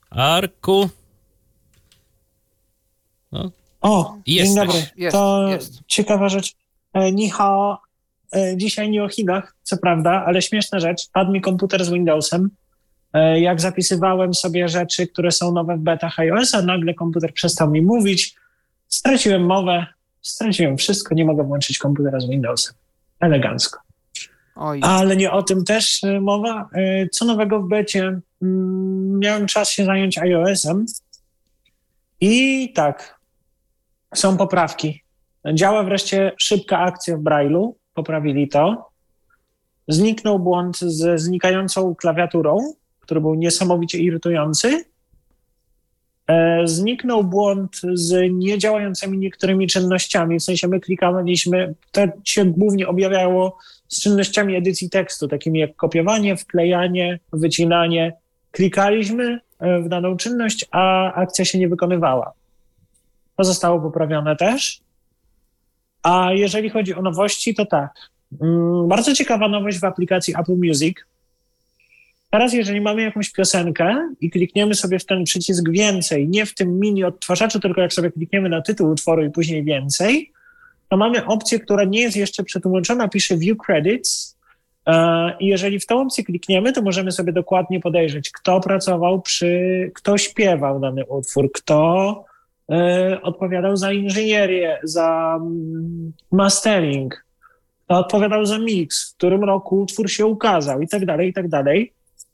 Arku. No. O, dzień dobry. To jest. ciekawa rzecz. Nihao, dzisiaj nie o Chinach, co prawda, ale śmieszna rzecz. Padł mi komputer z Windowsem. Jak zapisywałem sobie rzeczy, które są nowe w betach iOS-a, nagle komputer przestał mi mówić. Straciłem mowę, straciłem wszystko, nie mogę włączyć komputera z Windowsem. Elegancko. Oj. Ale nie o tym też mowa. Co nowego w becie? Miałem czas się zająć iOS-em i tak, są poprawki. Działa wreszcie szybka akcja w Braille'u, poprawili to. Zniknął błąd ze znikającą klawiaturą, który był niesamowicie irytujący. Zniknął błąd z niedziałającymi niektórymi czynnościami, w sensie my klikaliśmy, to się głównie objawiało z czynnościami edycji tekstu, takimi jak kopiowanie, wklejanie, wycinanie. Klikaliśmy w daną czynność, a akcja się nie wykonywała. To zostało poprawione też. A jeżeli chodzi o nowości, to tak. Bardzo ciekawa nowość w aplikacji Apple Music. Teraz, jeżeli mamy jakąś piosenkę i klikniemy sobie w ten przycisk więcej, nie w tym mini odtwarzaczu, tylko jak sobie klikniemy na tytuł utworu i później więcej, to mamy opcję, która nie jest jeszcze przetłumaczona, pisze View Credits. I jeżeli w tą opcję klikniemy, to możemy sobie dokładnie podejrzeć, kto pracował kto śpiewał dany utwór, kto odpowiadał za inżynierię, za mastering, kto odpowiadał za mix, w którym roku utwór się ukazał i tak dalej, i tak dalej.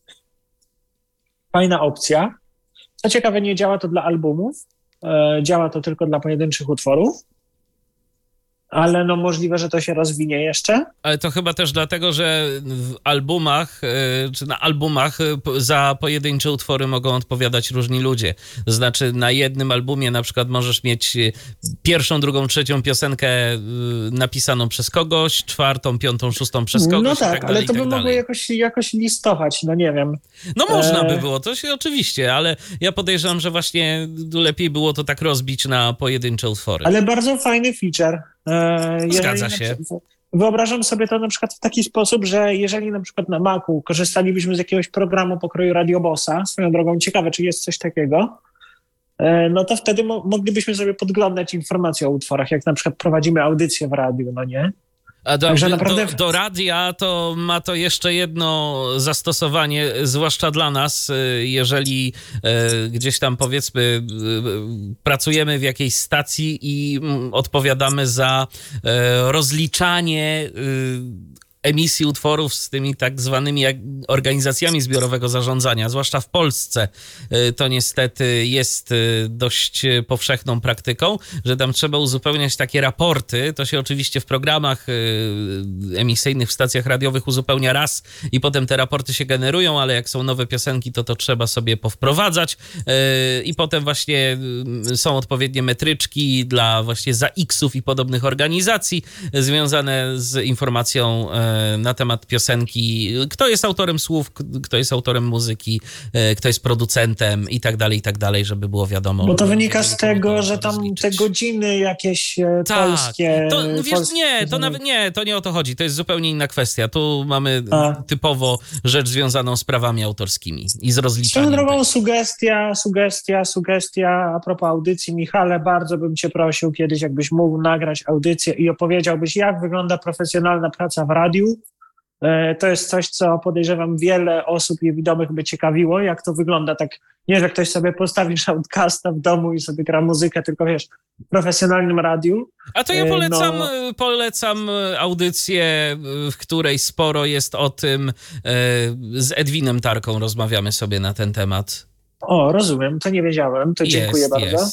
Fajna opcja. Co ciekawe, nie działa to dla albumów, działa to tylko dla pojedynczych utworów, ale no możliwe, że to się rozwinie jeszcze. Ale to chyba też dlatego, że w albumach, czy na albumach za pojedyncze utwory mogą odpowiadać różni ludzie. To znaczy na jednym albumie na przykład możesz mieć pierwszą, drugą, trzecią piosenkę napisaną przez kogoś, czwartą, piątą, szóstą przez kogoś. No tak, i tak dalej, ale to by tak mogło jakoś listować, no nie wiem. No można by było, to się oczywiście, ale ja podejrzewam, że właśnie lepiej było to tak rozbić na pojedyncze utwory. Ale bardzo fajny feature. Zgadza się. Wyobrażam sobie to na przykład w taki sposób, że jeżeli na przykład na Macu korzystalibyśmy z jakiegoś programu pokroju Radio Bossa, swoją drogą ciekawe, czy jest coś takiego, no to wtedy moglibyśmy sobie podglądać informacje o utworach, jak na przykład prowadzimy audycję w radiu, no nie? A naprawdę... do radia to ma to jeszcze jedno zastosowanie, zwłaszcza dla nas, jeżeli gdzieś tam powiedzmy pracujemy w jakiejś stacji i odpowiadamy za rozliczanie emisji utworów z tymi tak zwanymi organizacjami zbiorowego zarządzania, zwłaszcza w Polsce. To niestety jest dość powszechną praktyką, że tam trzeba uzupełniać takie raporty. To się oczywiście w programach emisyjnych w stacjach radiowych uzupełnia raz i potem te raporty się generują, ale jak są nowe piosenki, to trzeba sobie powprowadzać i potem właśnie są odpowiednie metryczki dla właśnie ZAX-ów i podobnych organizacji związane z informacją na temat piosenki, kto jest autorem słów, kto jest autorem muzyki, kto jest producentem i tak dalej, żeby było wiadomo. Bo to wynika z tego, że tam te godziny jakieś polskie... To, wiesz, nie, to nawet nie, to nie o to chodzi, to jest zupełnie inna kwestia. Tu mamy typowo rzecz związaną z prawami autorskimi i z rozliczaniem. Swoją drogą sugestia a propos audycji. Michale, bardzo bym cię prosił kiedyś, jakbyś mógł nagrać audycję i opowiedziałbyś, jak wygląda profesjonalna praca w radiu. To jest coś, co podejrzewam wiele osób niewidomych by ciekawiło, jak to wygląda tak, nie, że ktoś sobie postawi shoutcasta w domu i sobie gra muzykę, tylko wiesz, w profesjonalnym radiu. A to ja polecam audycję, w której sporo jest o tym, z Edwinem Tarką rozmawiamy sobie na ten temat. O, rozumiem, to nie wiedziałem, to dziękuję bardzo.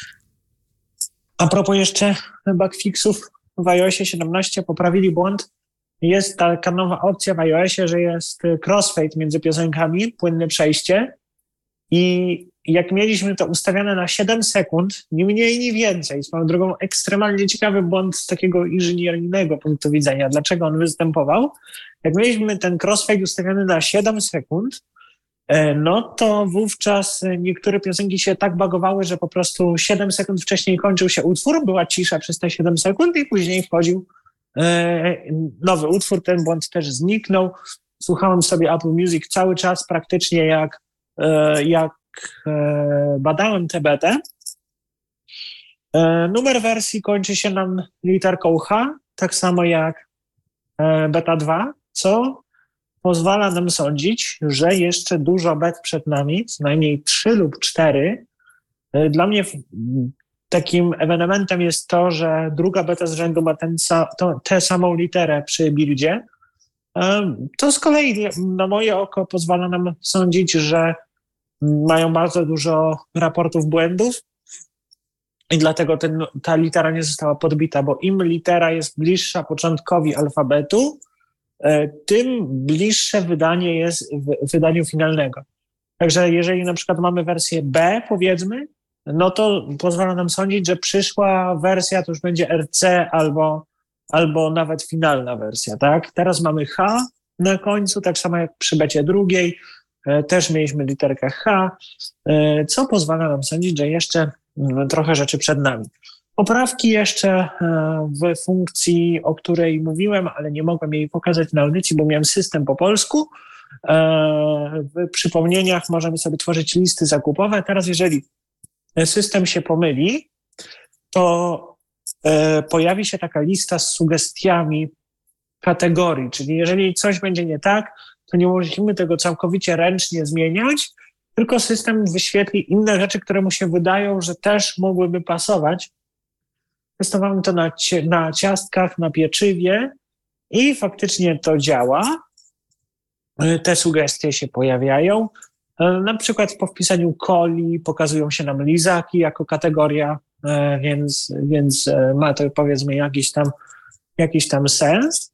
A propos jeszcze bugfixów w iOSie 17 poprawili błąd. Jest taka nowa opcja w iOSie, że jest crossfade między piosenkami, płynne przejście i jak mieliśmy to ustawione na 7 sekund, ni mniej, ni więcej, swoją drogą ekstremalnie ciekawy błąd z takiego inżynieryjnego punktu widzenia, dlaczego on występował. Jak mieliśmy ten crossfade ustawiony na 7 sekund, no to wówczas niektóre piosenki się tak bagowały, że po prostu 7 sekund wcześniej kończył się utwór, była cisza przez te 7 sekund i później wchodził nowy utwór, ten błąd też zniknął. Słuchałem sobie Apple Music cały czas, praktycznie jak badałem tę betę, numer wersji kończy się nam literką H, tak samo jak beta 2, co pozwala nam sądzić, że jeszcze dużo bet przed nami, co najmniej 3 lub 4. Dla mnie takim ewenementem jest to, że druga beta z rzędu ma tę samą literę przy buildzie. To z kolei na moje oko pozwala nam sądzić, że mają bardzo dużo raportów błędów i dlatego ta litera nie została podbita, bo im litera jest bliższa początkowi alfabetu, tym bliższe wydanie jest wydaniu finalnego. Także jeżeli na przykład mamy wersję B, powiedzmy, no to pozwala nam sądzić, że przyszła wersja to już będzie RC albo nawet finalna wersja, tak? Teraz mamy H na końcu, tak samo jak przy becie drugiej, też mieliśmy literkę H, co pozwala nam sądzić, że jeszcze trochę rzeczy przed nami. Poprawki jeszcze w funkcji, o której mówiłem, ale nie mogłem jej pokazać na audycji, bo miałem system po polsku. W przypomnieniach możemy sobie tworzyć listy zakupowe. Teraz jeżeli system się pomyli, to pojawi się taka lista z sugestiami kategorii, czyli jeżeli coś będzie nie tak, to nie musimy tego całkowicie ręcznie zmieniać, tylko system wyświetli inne rzeczy, które mu się wydają, że też mogłyby pasować. Testowałem to na ciastkach, na pieczywie i faktycznie to działa. Te sugestie się pojawiają. Na przykład po wpisaniu coli pokazują się nam lizaki jako kategoria, więc ma to powiedzmy jakiś tam sens.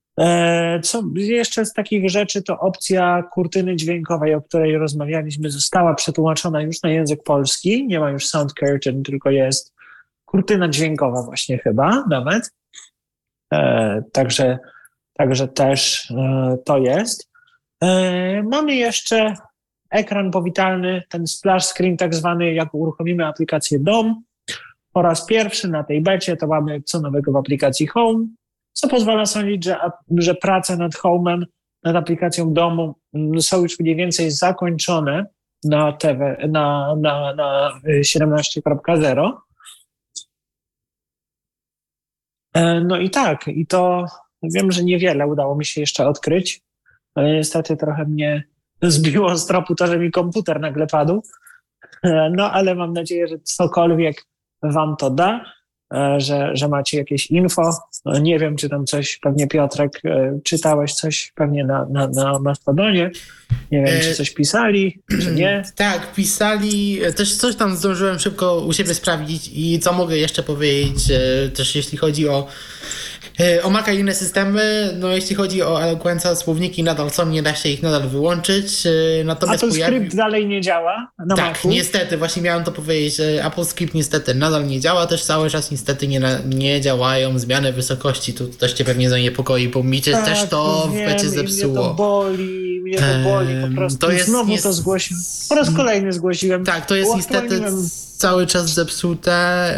Co jeszcze z takich rzeczy, to opcja kurtyny dźwiękowej, o której rozmawialiśmy, została przetłumaczona już na język polski. Nie ma już sound curtain, tylko jest kurtyna dźwiękowa właśnie chyba nawet. Także też to jest. Mamy jeszcze ekran powitalny, ten splash screen tak zwany, jak uruchomimy aplikację DOM. Po raz pierwszy na tej becie to mamy co nowego w aplikacji Home, co pozwala sądzić, że prace nad Home'em, nad aplikacją domu są już mniej więcej zakończone na 17.0. No i tak, i to wiem, że niewiele udało mi się jeszcze odkryć, ale niestety trochę mnie zbiło z tropu to, że mi komputer nagle padł. No ale mam nadzieję, że cokolwiek wam to da, że macie jakieś info. No, nie wiem, czy tam coś, pewnie Piotrek, czytałeś coś pewnie na Mastodonie. Nie wiem, czy coś pisali, czy nie. Tak, pisali. Też coś tam zdążyłem szybko u siebie sprawdzić i co mogę jeszcze powiedzieć, też jeśli chodzi o Maca i inne systemy, no jeśli chodzi o Eloquence'a, słowniki nadal są, nie da się ich nadal wyłączyć. Natomiast a to skrypt dalej nie działa na Tak, Macu? Niestety, właśnie miałem to powiedzieć, że Apple Script niestety nadal nie działa, też cały czas niestety nie działają zmiany wysokości, tu też cię pewnie zaniepokoi, bo mi tak, też to w becie zepsuło. Mnie to boli po prostu. To jest, znowu to zgłosiłem. Po raz kolejny zgłosiłem. Tak, to jest niestety cały czas zepsute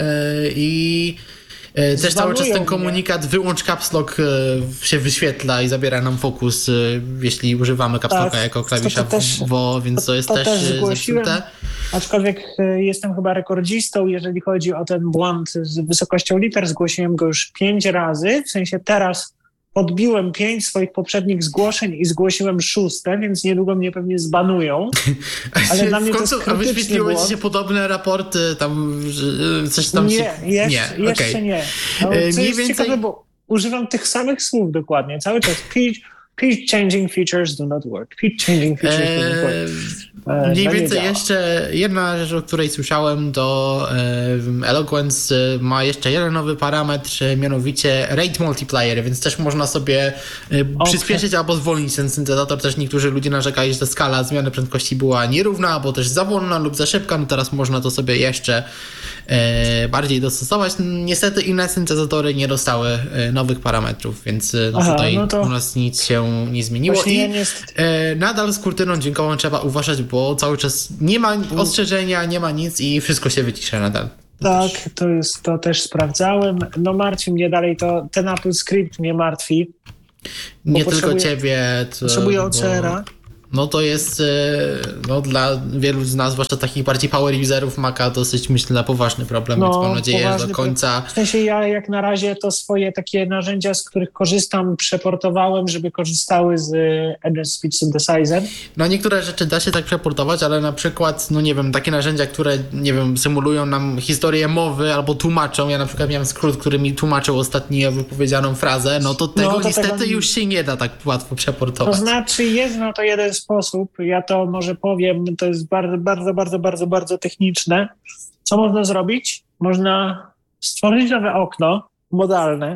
i też cały czas ten komunikat wyłącz caps lock się wyświetla i zabiera nam fokus, jeśli używamy caps locka jako klawisza więc to jest też zepsute. Aczkolwiek jestem chyba rekordzistą, jeżeli chodzi o ten błąd z wysokością liter. Zgłosiłem go już 5 razy, w sensie teraz podbiłem 5 swoich poprzednich zgłoszeń i zgłosiłem 6, więc niedługo mnie pewnie zbanują. Ale dla mnie to jest krytyczny A wyświetliły błąd. ci się podobne raporty, tam coś tam nie, jeszcze nie. No, co jest więcej... ciekawe, bo używam tych samych słów dokładnie. Cały czas pitch changing features do not work. Pitch changing features do not work. Mniej więcej jeszcze jedna rzecz, o której słyszałem, to Eloquence ma jeszcze jeden nowy parametr, mianowicie rate multiplier, więc też można sobie przyspieszyć albo zwolnić ten syntezator. Też niektórzy ludzie narzekali, że ta skala zmiany prędkości była nierówna, albo też za wolna lub za szybka. No teraz można to sobie jeszcze bardziej dostosować. Niestety inne syntezatory nie dostały nowych parametrów, więc tutaj u nas nic się nie zmieniło. Właśnie Nadal z kurtyną dźwiękową trzeba uważać, bo cały czas nie ma ostrzeżenia, nie ma nic i wszystko się wycisza nadal. Tak, to też sprawdzałem. No martwi mnie dalej, ten Apple Script mnie martwi. Nie tylko ciebie. Potrzebuję OCR-a. No to jest dla wielu z nas, zwłaszcza takich bardziej power userów Maca, dosyć myślę na poważny problem, więc mam nadzieję, że do końca... W sensie ja jak na razie to swoje takie narzędzia, z których korzystam, przeportowałem, żeby korzystały z NS Speech Synthesizer. No niektóre rzeczy da się tak przeportować, ale na przykład, no nie wiem, takie narzędzia, które, nie wiem, symulują nam historię mowy albo tłumaczą. Ja na przykład miałem skrót, który mi tłumaczył ostatnio wypowiedzianą frazę, no to tego niestety już się nie da tak łatwo przeportować. To znaczy jest na to jeden sposób, ja to może powiem, to jest bardzo techniczne. Co można zrobić? Można stworzyć nowe okno modalne,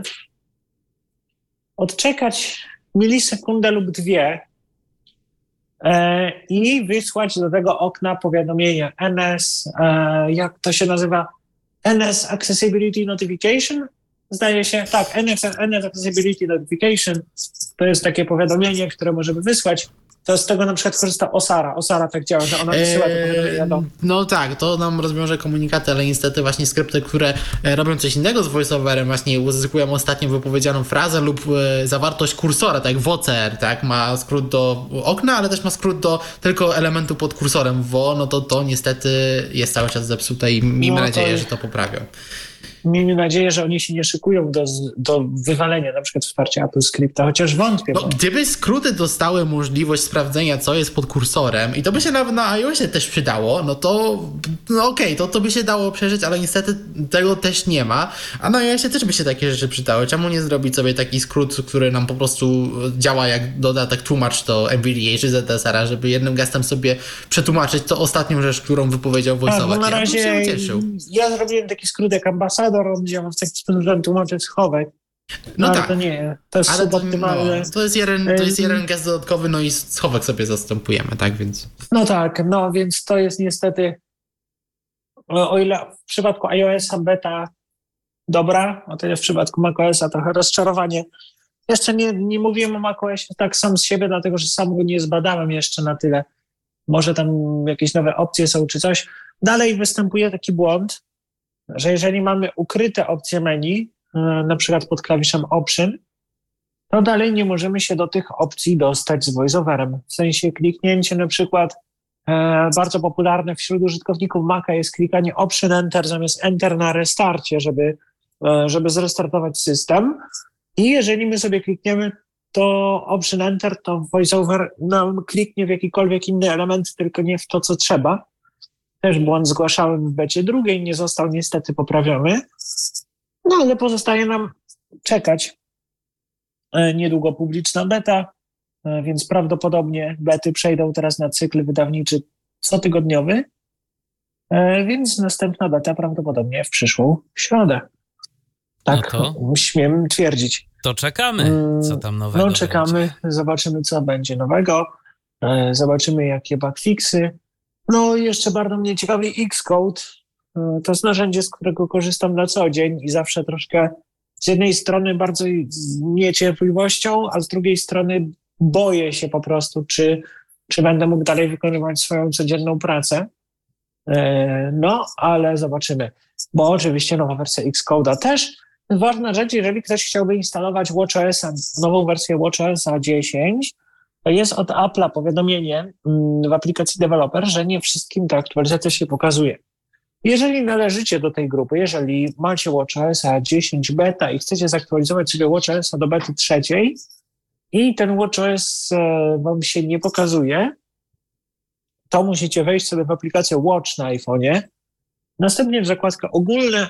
odczekać milisekundę lub dwie i wysłać do tego okna powiadomienie NS, jak to się nazywa? NS Accessibility Notification? Zdaje się, tak, NS Accessibility Notification to jest takie powiadomienie, które możemy wysłać. To z tego na przykład korzysta Osara. Osara tak działa, że ona wysyła to powiadomienia do... No tak, to nam rozwiąże komunikaty, ale niestety właśnie skrypty, które robią coś innego z voiceoverem, właśnie uzyskują ostatnio wypowiedzianą frazę lub zawartość kursora, tak jak WOCR, tak, ma skrót do okna, ale też ma skrót do tylko elementu pod kursorem WO, no to niestety jest cały czas zepsute i miejmy nadzieję, że to poprawią. Miejmy nadzieję, że oni się nie szykują do wywalenia na przykład wsparcia AppleScripta, chociaż wątpię. No, gdyby skróty dostały możliwość sprawdzenia, co jest pod kursorem i to by się nawet na iOSie też przydało, no to okej, to by się dało przeżyć, ale niestety tego też nie ma, a na iOSie też by się takie rzeczy przydały. Czemu nie zrobić sobie taki skrót, który nam po prostu działa jak dodatek tłumacz do NVDA czy ZSR-a, żeby jednym gestem sobie przetłumaczyć to ostatnią rzecz, którą wypowiedział voiceover. Na razie ja zrobiłem taki skrót jak ambasador, on działa w taki sposób, że tłumaczę schowek. No ale tak. to nie, to jest suboptymalne. To jest jeden gest dodatkowy, no i schowek sobie zastępujemy, tak więc. No tak, więc to jest niestety, o ile w przypadku iOS-a beta dobra, o tyle w przypadku macOS-a trochę rozczarowanie. Jeszcze nie mówiłem o macOS-ie tak sam z siebie, dlatego że sam go nie zbadałem jeszcze na tyle. Może tam jakieś nowe opcje są czy coś. Dalej występuje taki błąd, że jeżeli mamy ukryte opcje menu, na przykład pod klawiszem Option, to dalej nie możemy się do tych opcji dostać z voiceoverem. W sensie kliknięcie na przykład bardzo popularne wśród użytkowników Maca jest klikanie Option Enter zamiast Enter na restarcie, żeby zrestartować system. I jeżeli my sobie klikniemy to Option Enter, to voiceover nam kliknie w jakikolwiek inny element, tylko nie w to, co trzeba. Też błąd zgłaszałem w becie drugiej, nie został niestety poprawiony. No ale pozostaje nam czekać. Niedługo publiczna beta, więc prawdopodobnie bety przejdą teraz na cykl wydawniczy cotygodniowy, więc następna beta prawdopodobnie w przyszłą środę. Tak, śmiem twierdzić. To czekamy, co tam nowego czekamy, będzie. Zobaczymy, co będzie nowego, zobaczymy, jakie bugfixy. No i jeszcze bardzo mnie ciekawi Xcode. To jest narzędzie, z którego korzystam na co dzień i zawsze troszkę z jednej strony bardzo niecierpliwością, a z drugiej strony boję się po prostu, czy będę mógł dalej wykonywać swoją codzienną pracę. No, ale zobaczymy. Bo oczywiście nowa wersja Xcode'a też. Ważna rzecz, jeżeli ktoś chciałby instalować WatchOS-a, nową wersję WatchOS-a 10, to jest od Apple'a powiadomienie w aplikacji Developer, że nie wszystkim ta aktualizacja się pokazuje. Jeżeli należycie do tej grupy, jeżeli macie WatchOS-a 10 beta i chcecie zaktualizować sobie WatchOS-a do bety 3 i ten WatchOS wam się nie pokazuje, to musicie wejść sobie w aplikację Watch na iPhone'ie, następnie w zakładkę ogólne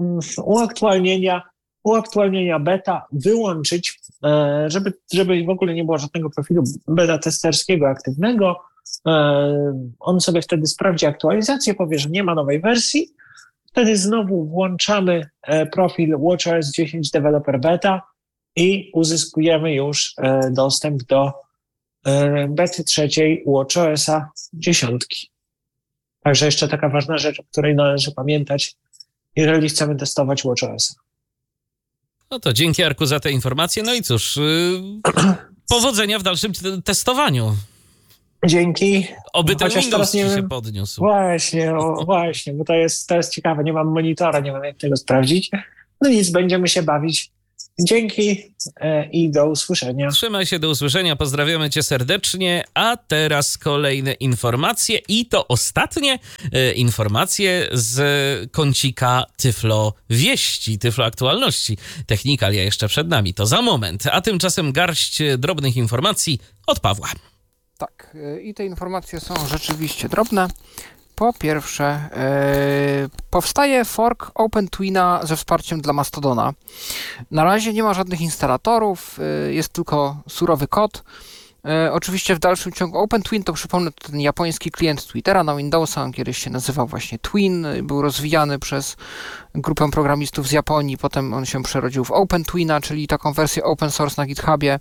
uaktualnienia beta wyłączyć, żeby w ogóle nie było żadnego profilu beta testerskiego aktywnego. On sobie wtedy sprawdzi aktualizację, powie, że nie ma nowej wersji. Wtedy znowu włączamy profil WatchOS 10 Developer Beta i uzyskujemy już dostęp do bety 3 WatchOS-a 10. Także jeszcze taka ważna rzecz, o której należy pamiętać, jeżeli chcemy testować WatchOS-a. No to dzięki, Arku, za te informacje. No i cóż, powodzenia w dalszym testowaniu. Dzięki. Oby ten Windows ci się podniósł. Właśnie, bo to jest ciekawe. Nie mam monitora, nie mam jak tego sprawdzić. No nic, będziemy się bawić Dzięki i do usłyszenia. Trzymaj się, do usłyszenia, pozdrawiamy cię serdecznie, a teraz kolejne informacje i to ostatnie informacje z kącika Tyflo Wieści, Tyflo Aktualności. Technikalia jeszcze przed nami, to za moment, a tymczasem garść drobnych informacji od Pawła. Tak, i te informacje są rzeczywiście drobne. Po pierwsze, powstaje fork OpenTwina ze wsparciem dla Mastodona. Na razie nie ma żadnych instalatorów, jest tylko surowy kod. Oczywiście w dalszym ciągu OpenTwin, to przypomnę, to ten japoński klient Twittera na Windowsa, on kiedyś się nazywał właśnie Twin, był rozwijany przez grupę programistów z Japonii, potem on się przerodził w OpenTwina, czyli taką wersję open source na GitHubie.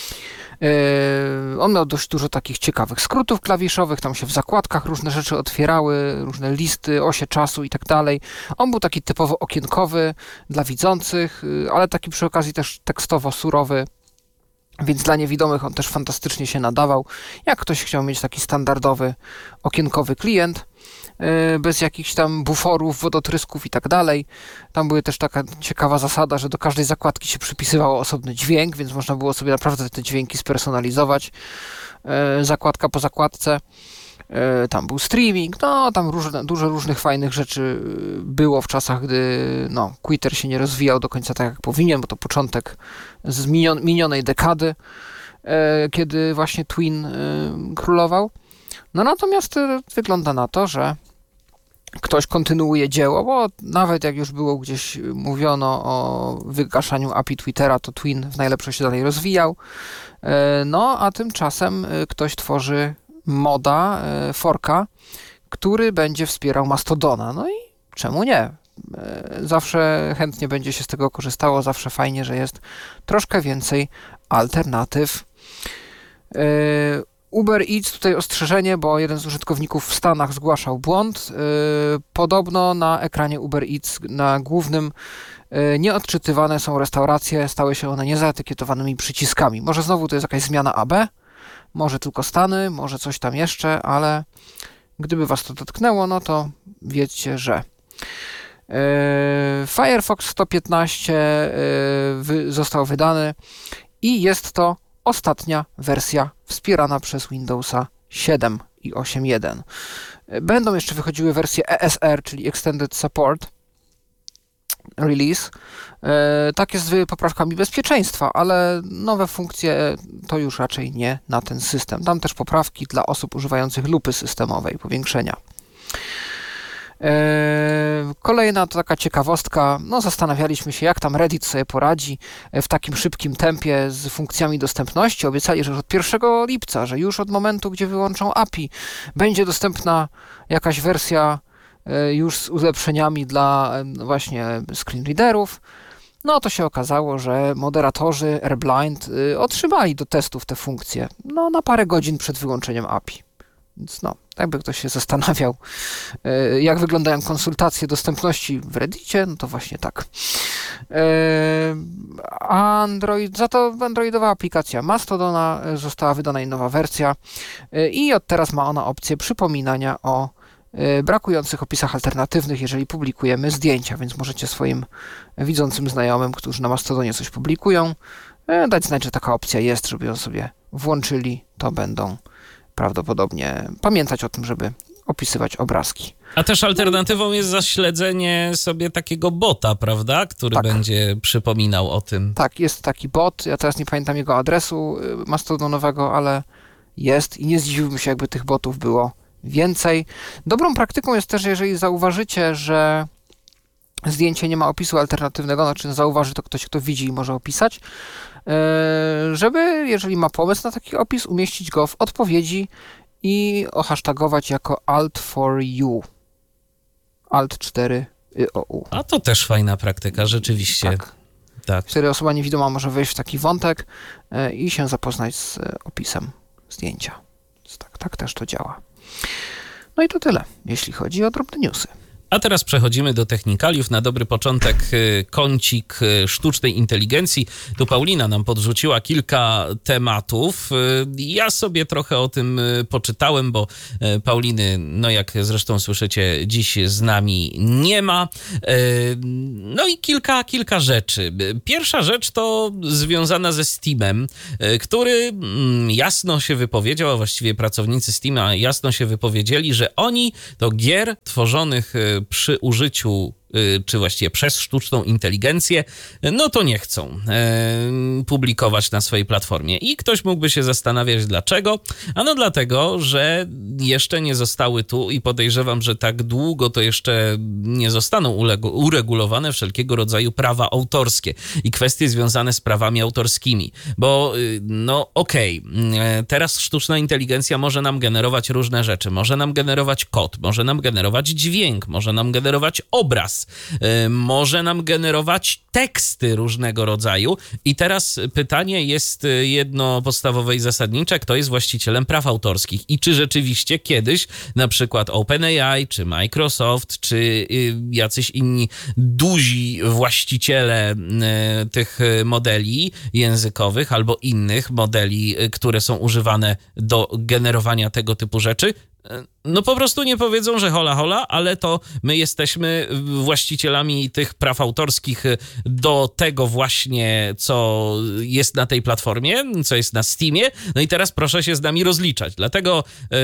On miał dość dużo takich ciekawych skrótów klawiszowych, tam się w zakładkach różne rzeczy otwierały, różne listy, osie czasu i tak dalej. On był taki typowo okienkowy dla widzących, ale taki przy okazji też tekstowo surowy, więc dla niewidomych on też fantastycznie się nadawał. Jak ktoś chciał mieć taki standardowy okienkowy klient, bez jakichś tam buforów, wodotrysków i tak dalej. Tam była też taka ciekawa zasada, że do każdej zakładki się przypisywało osobny dźwięk, więc można było sobie naprawdę te dźwięki spersonalizować zakładka po zakładce. Tam był streaming, no tam dużo różnych fajnych rzeczy było w czasach, gdy Twitter się nie rozwijał do końca tak jak powinien, bo to początek z minionej dekady, kiedy właśnie Twin królował. No natomiast wygląda na to, że ktoś kontynuuje dzieło, bo nawet jak już było gdzieś mówiono o wygaszaniu API Twittera, to Twin w najlepsze się dalej rozwijał. No a tymczasem ktoś tworzy moda, forka, który będzie wspierał Mastodona. No i czemu nie? Zawsze chętnie będzie się z tego korzystało, zawsze fajnie, że jest troszkę więcej alternatyw. Uber Eats, tutaj ostrzeżenie, bo jeden z użytkowników w Stanach zgłaszał błąd. Podobno na ekranie Uber Eats, na głównym, nieodczytywane są restauracje, stały się one niezaetykietowanymi przyciskami. Może znowu to jest jakaś zmiana AB, może tylko Stany, może coś tam jeszcze, ale gdyby was to dotknęło, no to wiedzcie, że Firefox 115 został wydany i jest to ostatnia wersja wspierana przez Windowsa 7 i 8.1. Będą jeszcze wychodziły wersje ESR, czyli Extended Support Release. Tak jest z poprawkami bezpieczeństwa, ale nowe funkcje to już raczej nie na ten system. Tam też poprawki dla osób używających lupy systemowej, powiększenia. Kolejna to taka ciekawostka, zastanawialiśmy się, jak tam Reddit sobie poradzi w takim szybkim tempie z funkcjami dostępności. Obiecali, że już od 1 lipca, że już od momentu, gdzie wyłączą API, będzie dostępna jakaś wersja już z ulepszeniami dla właśnie screenreaderów. No to się okazało, że moderatorzy AirBlind otrzymali do testów te funkcje na parę godzin przed wyłączeniem API. Więc jakby ktoś się zastanawiał, jak wyglądają konsultacje dostępności w Reddicie, no to właśnie tak. Za to androidowa aplikacja Mastodona została wydana jej nowa wersja i od teraz ma ona opcję przypominania o brakujących opisach alternatywnych, jeżeli publikujemy zdjęcia, więc możecie swoim widzącym znajomym, którzy na Mastodonie coś publikują, dać znać, że taka opcja jest, żeby ją sobie włączyli, to będą prawdopodobnie pamiętać o tym, żeby opisywać obrazki. A też alternatywą jest zaśledzenie sobie takiego bota, prawda? Który będzie przypominał o tym. Tak, jest taki bot. Ja teraz nie pamiętam jego adresu mastodonowego, ale jest i nie zdziwiłbym się, jakby tych botów było więcej. Dobrą praktyką jest też, jeżeli zauważycie, że zdjęcie nie ma opisu alternatywnego, znaczy zauważy to ktoś, kto widzi i może opisać, żeby, jeżeli ma pomysł na taki opis, umieścić go w odpowiedzi i ohasztagować jako alt4u. Alt4 OU. A to też fajna praktyka, rzeczywiście. Tak. Wtedy osoba niewidoma może wejść w taki wątek i się zapoznać z opisem zdjęcia. Więc tak też to działa. No i to tyle, jeśli chodzi o drobne newsy. A teraz przechodzimy do technikaliów. Na dobry początek kącik sztucznej inteligencji. Tu Paulina nam podrzuciła kilka tematów. Ja sobie trochę o tym poczytałem, bo Pauliny, no jak zresztą słyszycie, dziś z nami nie ma. No i kilka rzeczy. Pierwsza rzecz to związana ze Steamem, który jasno się wypowiedział, a właściwie pracownicy Steama jasno się wypowiedzieli, że oni do gier tworzonych przy użyciu czy właściwie przez sztuczną inteligencję, no to nie chcą publikować na swojej platformie. I ktoś mógłby się zastanawiać dlaczego. Ano dlatego, że jeszcze nie zostały tu i podejrzewam, że tak długo to jeszcze nie zostaną uregulowane wszelkiego rodzaju prawa autorskie i kwestie związane z prawami autorskimi. Bo no okej, teraz sztuczna inteligencja może nam generować różne rzeczy. Może nam generować kod, może nam generować dźwięk, może nam generować obraz, może nam generować teksty różnego rodzaju. I teraz pytanie jest jedno podstawowe i zasadnicze: kto jest właścicielem praw autorskich i czy rzeczywiście kiedyś na przykład OpenAI, czy Microsoft, czy jacyś inni duzi właściciele tych modeli językowych albo innych modeli, które są używane do generowania tego typu rzeczy, no po prostu nie powiedzą, że hola, hola, ale to my jesteśmy właścicielami tych praw autorskich do tego właśnie, co jest na tej platformie, co jest na Steamie, no i teraz proszę się z nami rozliczać. Dlatego,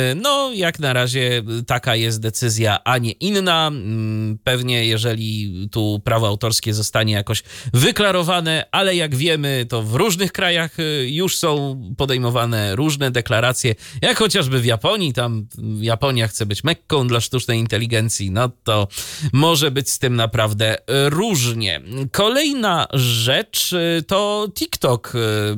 no jak na razie taka jest decyzja, a nie inna. Pewnie jeżeli tu prawo autorskie zostanie jakoś wyklarowane, ale jak wiemy, to w różnych krajach już są podejmowane różne deklaracje, jak chociażby w Japonii, tam Japonia chce być Mekką dla sztucznej inteligencji, no to może być z tym naprawdę różnie. Kolejna rzecz to TikTok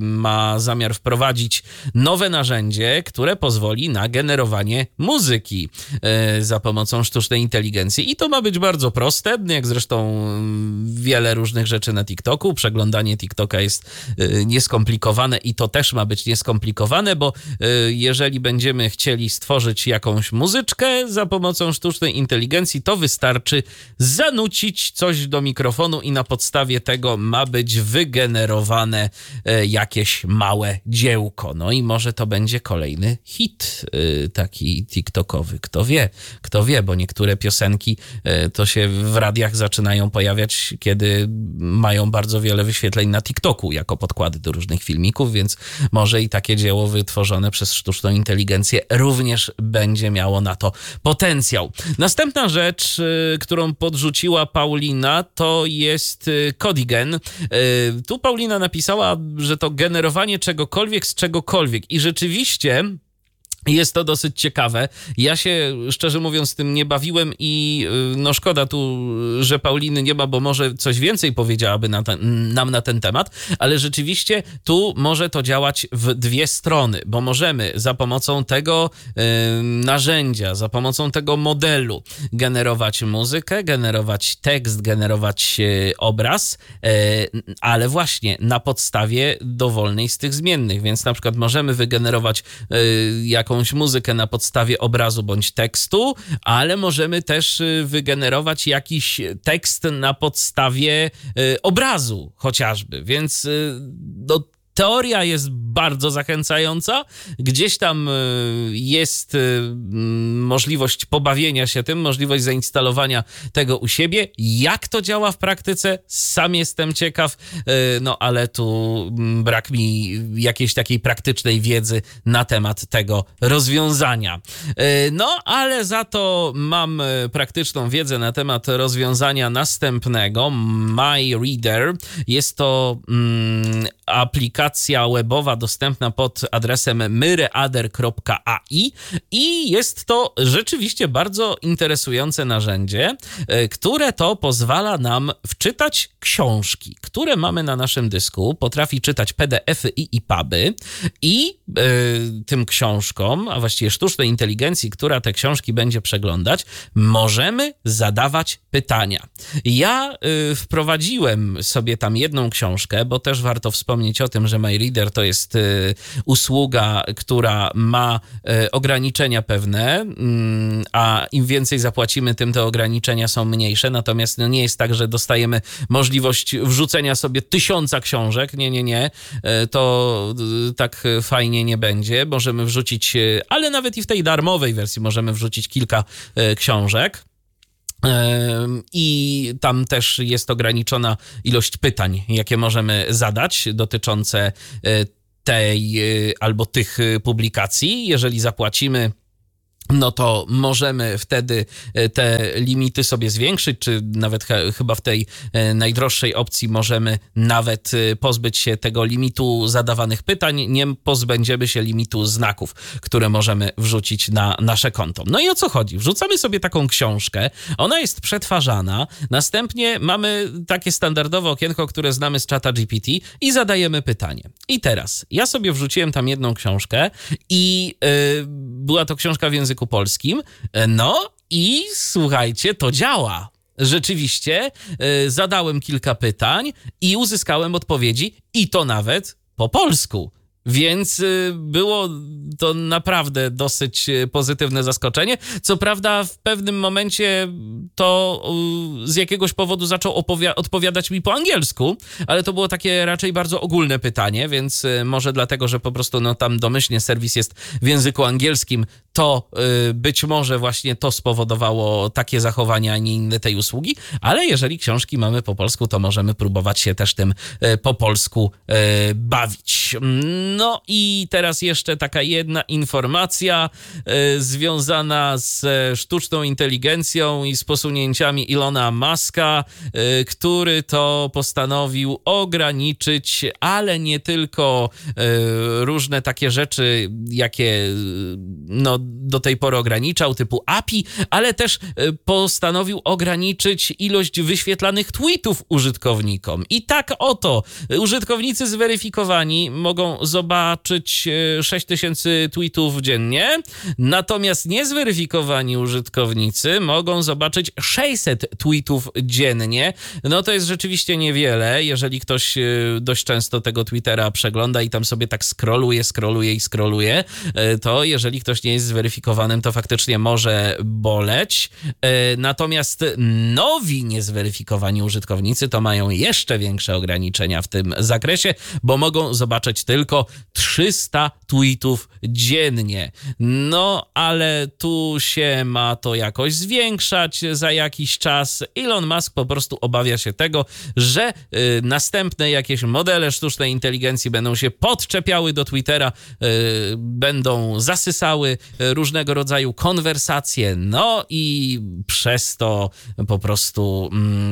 ma zamiar wprowadzić nowe narzędzie, które pozwoli na generowanie muzyki za pomocą sztucznej inteligencji. I to ma być bardzo proste, jak zresztą wiele różnych rzeczy na TikToku. Przeglądanie TikToka jest nieskomplikowane i to też ma być nieskomplikowane, bo jeżeli będziemy chcieli stworzyć jakąś muzyczkę za pomocą sztucznej inteligencji, to wystarczy zanucić coś do mikrofonu i na podstawie tego ma być wygenerowane jakieś małe dziełko. No i może to będzie kolejny hit taki TikTokowy. Kto wie, bo niektóre piosenki to się w radiach zaczynają pojawiać, kiedy mają bardzo wiele wyświetleń na TikToku jako podkłady do różnych filmików, więc może i takie dzieło wytworzone przez sztuczną inteligencję również będzie miało na to potencjał. Następna rzecz, którą podrzuciła Paulina, to jest Codigen. Tu Paulina napisała, że to generowanie czegokolwiek z czegokolwiek i rzeczywiście jest to dosyć ciekawe. Ja się, szczerze mówiąc, tym nie bawiłem i no szkoda tu, że Pauliny nie ma, bo może coś więcej powiedziałaby nam na ten temat, ale rzeczywiście tu może to działać w dwie strony, bo możemy za pomocą tego narzędzia, za pomocą tego modelu generować muzykę, generować tekst, generować obraz, ale właśnie na podstawie dowolnej z tych zmiennych, więc na przykład możemy wygenerować jakąś muzykę na podstawie obrazu bądź tekstu, ale możemy też wygenerować jakiś tekst na podstawie obrazu chociażby, więc no, teoria jest bardzo zachęcająca. Gdzieś tam jest możliwość pobawienia się tym, możliwość zainstalowania tego u siebie. Jak to działa w praktyce? Sam jestem ciekaw, no ale tu brak mi jakiejś takiej praktycznej wiedzy na temat tego rozwiązania. No, ale za to mam praktyczną wiedzę na temat rozwiązania następnego. MyReader. Jest to aplikacja webowa dostępna pod adresem myreader.ai i jest to rzeczywiście bardzo interesujące narzędzie, które to pozwala nam wczytać książki, które mamy na naszym dysku, potrafi czytać PDF-y i EPUBy i tym książkom, a właściwie sztucznej inteligencji, która te książki będzie przeglądać, możemy zadawać pytania. Ja wprowadziłem sobie tam jedną książkę, bo też warto wspomnieć wspomnieć o tym, że MyReader to jest usługa, która ma ograniczenia pewne, a im więcej zapłacimy, tym te ograniczenia są mniejsze. Natomiast nie jest tak, że dostajemy możliwość wrzucenia sobie 1000 książek. Nie. To tak fajnie nie będzie. Możemy wrzucić, ale nawet i w tej darmowej wersji możemy wrzucić kilka książek. I tam też jest ograniczona ilość pytań, jakie możemy zadać dotyczące tej albo tych publikacji. Jeżeli zapłacimy, no to możemy wtedy te limity sobie zwiększyć, czy nawet chyba w tej najdroższej opcji możemy nawet pozbyć się tego limitu zadawanych pytań, nie pozbędziemy się limitu znaków, które możemy wrzucić na nasze konto. No i o co chodzi? Wrzucamy sobie taką książkę, ona jest przetwarzana, następnie mamy takie standardowe okienko, które znamy z czata GPT i zadajemy pytanie. I teraz, ja sobie wrzuciłem tam jedną książkę i była to książka w języku polskim, no i słuchajcie, to działa. Rzeczywiście zadałem kilka pytań i uzyskałem odpowiedzi i to nawet po polsku. Więc było to naprawdę dosyć pozytywne zaskoczenie. Co prawda w pewnym momencie to z jakiegoś powodu zaczął odpowiadać mi po angielsku, ale to było takie raczej bardzo ogólne pytanie, więc może dlatego, że po prostu no, tam domyślnie serwis jest w języku angielskim, to być może właśnie to spowodowało takie zachowania, a nie inne tej usługi, ale jeżeli książki mamy po polsku, to możemy próbować się też tym po polsku bawić. No i teraz jeszcze taka jedna informacja związana z sztuczną inteligencją i z posunięciami Ilona Muska, który to postanowił ograniczyć, ale nie tylko różne takie rzeczy, jakie no, do tej pory ograniczał, typu API, ale też postanowił ograniczyć ilość wyświetlanych tweetów użytkownikom. I tak oto użytkownicy zweryfikowani mogą zobaczyć 6000 tweetów dziennie, natomiast niezweryfikowani użytkownicy mogą zobaczyć 600 tweetów dziennie. No to jest rzeczywiście niewiele, jeżeli ktoś dość często tego Twittera przegląda i tam sobie tak scrolluje, to jeżeli ktoś nie jest zweryfikowanym, to faktycznie może boleć. Natomiast nowi niezweryfikowani użytkownicy to mają jeszcze większe ograniczenia w tym zakresie, bo mogą zobaczyć tylko 300 tweetów dziennie. No, ale tu się ma to jakoś zwiększać za jakiś czas. Elon Musk po prostu obawia się tego, że następne jakieś modele sztucznej inteligencji będą się podczepiały do Twittera, będą zasysały różnego rodzaju konwersacje, no i przez to po prostu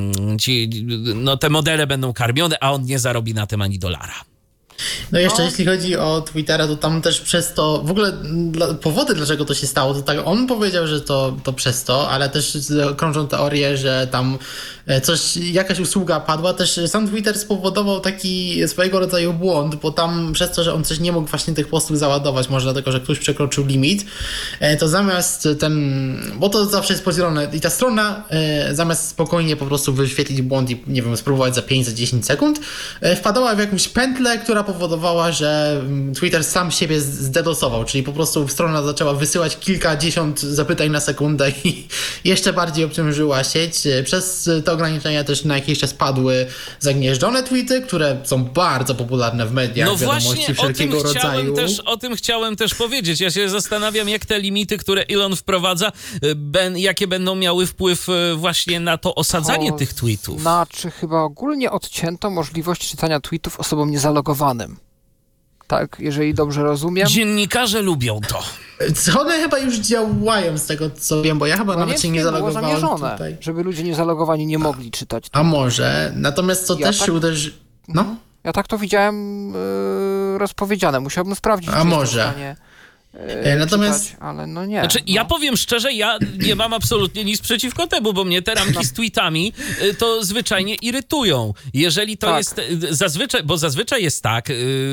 te modele będą karmione, a on nie zarobi na tym ani dolara. No jeszcze jeśli chodzi o Twittera, to tam też przez to, w ogóle powody, dlaczego to się stało, to tak on powiedział, że to przez to, ale też krążą teorie, że tam jakaś usługa padła, też sam Twitter spowodował taki swojego rodzaju błąd, bo tam przez to, że on coś nie mógł właśnie tych postów załadować, może dlatego, że ktoś przekroczył limit, to zamiast bo to zawsze jest podzielone i ta strona zamiast spokojnie po prostu wyświetlić błąd i nie wiem, spróbować za 5-10 sekund, wpadała w jakąś pętlę, która powodowała, że Twitter sam siebie zdedosował, czyli po prostu strona zaczęła wysyłać kilkadziesiąt zapytań na sekundę i jeszcze bardziej obciążyła sieć. Przez te ograniczenia też na jakiś czas padły zagnieżdżone tweety, które są bardzo popularne w mediach, no wiadomości właśnie, wszelkiego rodzaju. O tym chciałem też powiedzieć. Ja się zastanawiam, jak te limity, które Elon wprowadza, jakie będą miały wpływ właśnie na to osadzanie tych tweetów. Znaczy chyba ogólnie odcięto możliwość czytania tweetów osobom niezalogowanym. Tak, jeżeli dobrze rozumiem. Dziennikarze lubią to. One chyba już działają z tego, co wiem, bo ja chyba nawet się nie zalogowałem tutaj. Żeby ludzie niezalogowani nie mogli czytać. A może, natomiast co też się uderzy... No? Ja tak to widziałem rozpowiedziane. Musiałbym sprawdzić. A może. Natomiast czytać, ale no nie. Znaczy, ja powiem szczerze, ja nie mam absolutnie nic przeciwko temu, bo mnie te ramki z tweetami to zwyczajnie irytują. Jeżeli to jest zazwyczaj jest tak,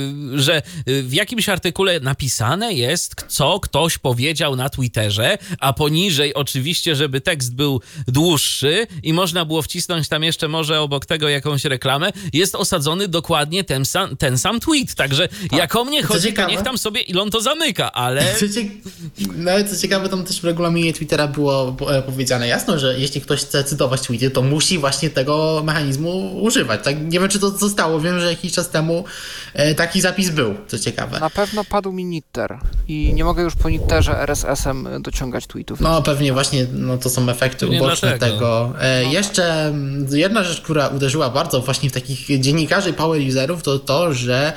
że w jakimś artykule napisane jest, co ktoś powiedział na Twitterze, a poniżej oczywiście, żeby tekst był dłuższy i można było wcisnąć tam jeszcze może obok tego jakąś reklamę, jest osadzony dokładnie ten sam tweet. Także jak o mnie chodzi, to niech tam sobie Elon to zamyka, ale... Nawet co ciekawe, tam też w regulaminie Twittera było powiedziane jasno, że jeśli ktoś chce cytować tweety, to musi właśnie tego mechanizmu używać. Tak, nie wiem, czy to zostało. Wiem, że jakiś czas temu taki zapis był, co ciekawe. Na pewno padł mi Nitter i nie mogę już po Nitterze RSS-em dociągać tweetów. No pewnie właśnie to są efekty uboczne tego. Jeszcze jedna rzecz, która uderzyła bardzo właśnie w takich dziennikarzy i power userów, to to, że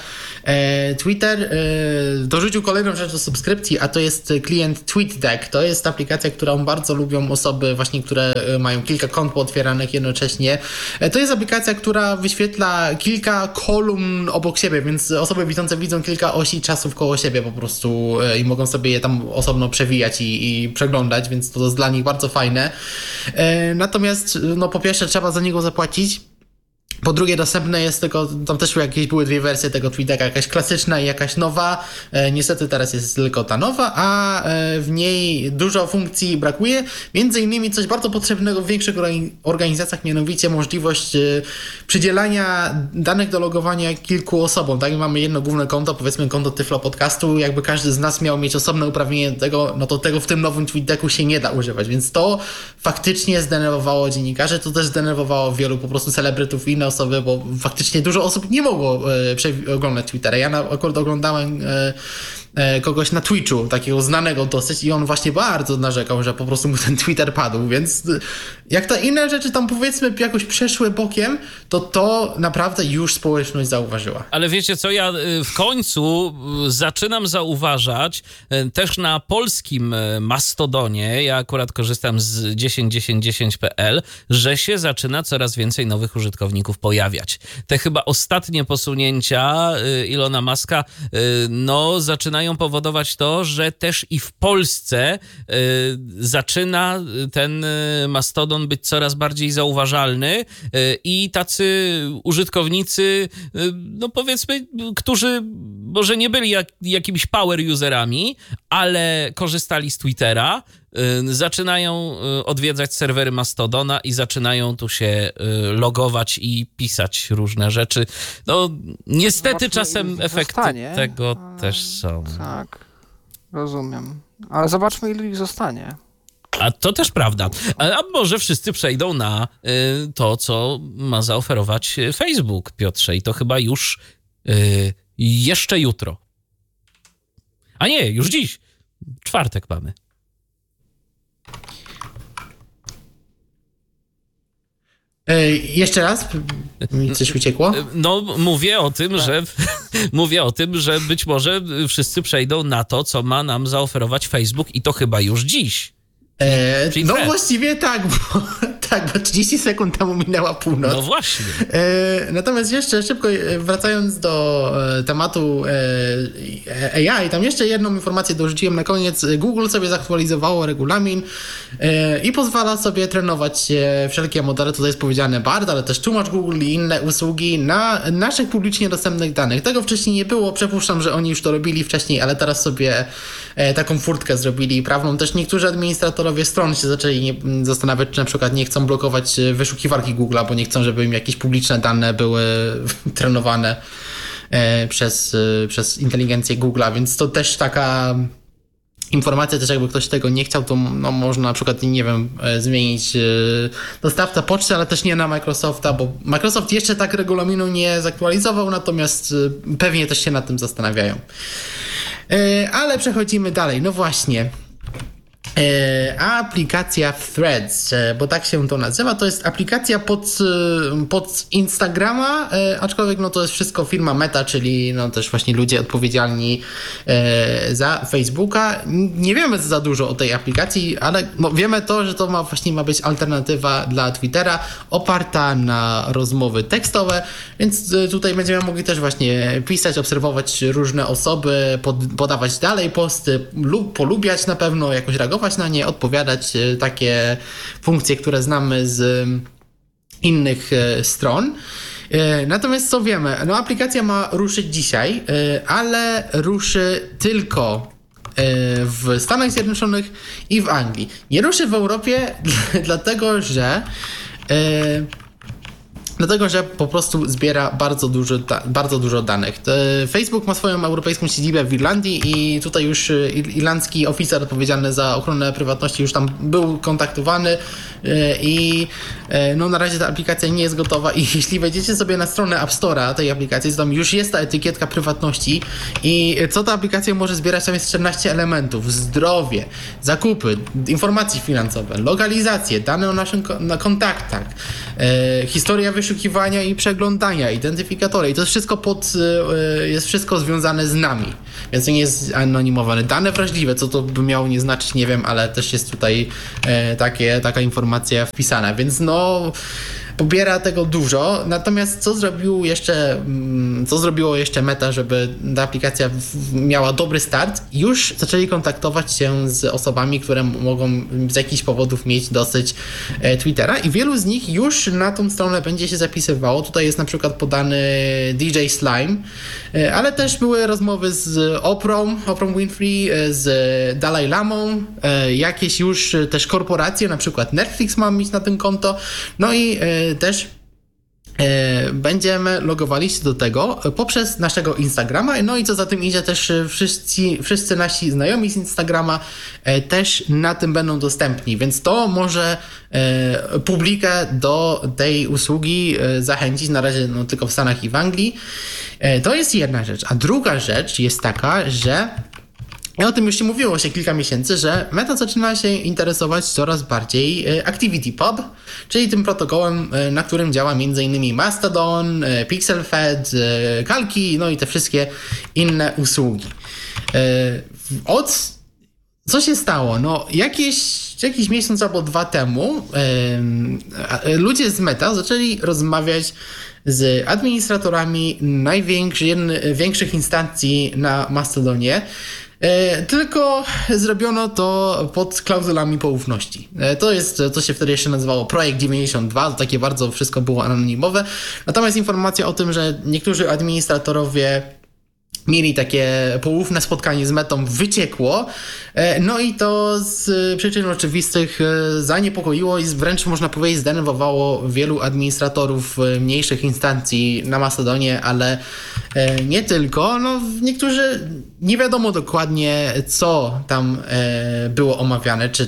Twitter dorzucił kolejną rzecz do subskrypcji, a to jest klient TweetDeck. To jest aplikacja, którą bardzo lubią osoby właśnie, które mają kilka kont pootwieranych jednocześnie. To jest aplikacja, która wyświetla kilka kolumn obok siebie, więc osoby widzące widzą kilka osi czasów koło siebie po prostu i mogą sobie je tam osobno przewijać i przeglądać, więc to jest dla nich bardzo fajne. Natomiast no po pierwsze trzeba za niego zapłacić. Po drugie, dostępne jest tylko, tam też były dwie wersje tego TweetDecka, jakaś klasyczna i jakaś nowa. Niestety teraz jest tylko ta nowa, a w niej dużo funkcji brakuje. Między innymi coś bardzo potrzebnego w większych organizacjach, mianowicie możliwość przydzielania danych do logowania kilku osobom. Tak, mamy jedno główne konto, powiedzmy konto Tyflo Podcastu. Jakby każdy z nas miał mieć osobne uprawnienie do tego, no to tego w tym nowym TweetDecku się nie da używać, więc to faktycznie zdenerwowało dziennikarzy, to też zdenerwowało wielu po prostu celebrytów i inne osoby, bo faktycznie dużo osób nie mogło oglądać Twittera. Ja akurat oglądałem kogoś na Twitchu, takiego znanego dosyć i on właśnie bardzo narzekał, że po prostu mu ten Twitter padł, więc jak te inne rzeczy tam powiedzmy jakoś przeszły bokiem, to naprawdę już społeczność zauważyła. Ale wiecie co, ja w końcu zaczynam zauważać też na polskim Mastodonie, ja akurat korzystam z 10.10.10.pl, że się zaczyna coraz więcej nowych użytkowników pojawiać. Te chyba ostatnie posunięcia Elona Muska zaczynają powodować to, że też i w Polsce zaczyna ten Mastodon być coraz bardziej zauważalny i tacy użytkownicy, no powiedzmy, którzy może nie byli jakimiś power userami, ale korzystali z Twittera, zaczynają odwiedzać serwery Mastodona i zaczynają tu się logować i pisać różne rzeczy. No niestety czasem efekty tego też są. Tak, rozumiem. Ale zobaczmy, ilu ich zostanie. A to też prawda. A może wszyscy przejdą na to, co ma zaoferować Facebook, Piotrze, i to chyba już jeszcze jutro. A nie, już dziś. Czwartek mamy. Jeszcze raz? Mi coś uciekło? No, mówię o tym, że być może wszyscy przejdą na to, co ma nam zaoferować Facebook i to chyba już dziś. No właściwie tak, bo 30 sekund temu minęła północ. No właśnie. Natomiast jeszcze szybko wracając do tematu AI, tam jeszcze jedną informację dorzuciłem na koniec. Google sobie zaktualizowało regulamin i pozwala sobie trenować wszelkie modele, tutaj jest powiedziane BARD, ale też tłumacz Google i inne usługi na naszych publicznie dostępnych danych. Tego wcześniej nie było, przypuszczam, że oni już to robili wcześniej, ale teraz sobie taką furtkę zrobili prawną. Też niektórzy administratorowie stron się zaczęli zastanawiać, czy na przykład nie chcą blokować wyszukiwarki Google'a, bo nie chcą, żeby im jakieś publiczne dane były trenowane przez inteligencję Google'a, więc to też taka informacja, też jakby ktoś tego nie chciał, to można na przykład, nie wiem, zmienić dostawcę poczty, ale też nie na Microsofta, bo Microsoft jeszcze tak regulaminu nie zaktualizował, natomiast pewnie też się nad tym zastanawiają. Ale przechodzimy dalej. No właśnie. A aplikacja Threads, bo tak się to nazywa, to jest aplikacja pod Instagrama, aczkolwiek no to jest wszystko firma Meta, czyli no też właśnie ludzie odpowiedzialni za Facebooka. Nie wiemy za dużo o tej aplikacji, ale no wiemy to, że to ma być alternatywa dla Twittera, oparta na rozmowy tekstowe, więc tutaj będziemy mogli też właśnie pisać, obserwować różne osoby, podawać dalej posty, polubiać na pewno, jakoś reagować na nie, odpowiadać, takie funkcje, które znamy z innych stron. Natomiast co wiemy? No aplikacja ma ruszyć dzisiaj, ale ruszy tylko w Stanach Zjednoczonych i w Anglii. Nie ruszy w Europie, dlatego że po prostu zbiera bardzo dużo danych. Facebook ma swoją europejską siedzibę w Irlandii i tutaj już irlandzki oficer odpowiedzialny za ochronę prywatności już tam był kontaktowany i no na razie ta aplikacja nie jest gotowa i jeśli wejdziecie sobie na stronę App Store'a tej aplikacji, to tam już jest ta etykietka prywatności i co ta aplikacja może zbierać, tam jest 14 elementów: zdrowie, zakupy, informacje finansowe, lokalizacje, dane o naszych kontaktach, historia wyszukiwania i przeglądania, identyfikatory i to jest wszystko związane z nami, więc to nie jest anonimowane. Dane wrażliwe, co to by miało nie znaczyć, nie wiem, ale też jest tutaj taka informacja wpisana, więc no pobiera tego dużo. Natomiast co zrobiło jeszcze Meta, żeby ta aplikacja miała dobry start? Już zaczęli kontaktować się z osobami, które mogą z jakichś powodów mieć dosyć Twittera i wielu z nich już na tą stronę będzie się zapisywało. Tutaj jest na przykład podany DJ Slime, ale też były rozmowy z Oprah Winfrey, z Dalai Lamą, jakieś już też korporacje, na przykład Netflix ma mieć na tym konto, no i też będziemy logowali się do tego poprzez naszego Instagrama, no i co za tym idzie, też wszyscy nasi znajomi z Instagrama też na tym będą dostępni, więc to może publikę do tej usługi zachęcić, na razie no, tylko w Stanach i w Anglii. To jest jedna rzecz, a druga rzecz jest taka, że i o tym już się mówiło kilka miesięcy, że Meta zaczyna się interesować coraz bardziej ActivityPub, czyli tym protokołem, na którym działa m.in. Mastodon, PixelFed, Kalki, no i te wszystkie inne usługi. Co się stało? No, jakiś miesiąc albo 2 temu ludzie z Meta zaczęli rozmawiać z administratorami większych instancji na Mastodonie, tylko zrobiono to pod klauzulami poufności. To jest, co się wtedy jeszcze nazywało Projekt 92, to takie bardzo wszystko było anonimowe. Natomiast informacja o tym, że niektórzy administratorowie mieli takie poufne spotkanie z Metą, wyciekło, no i to z przyczyn oczywistych zaniepokoiło i wręcz można powiedzieć zdenerwowało wielu administratorów mniejszych instancji na Mastodonie, ale nie tylko. No, niektórzy nie wiadomo dokładnie, co tam było omawiane, czy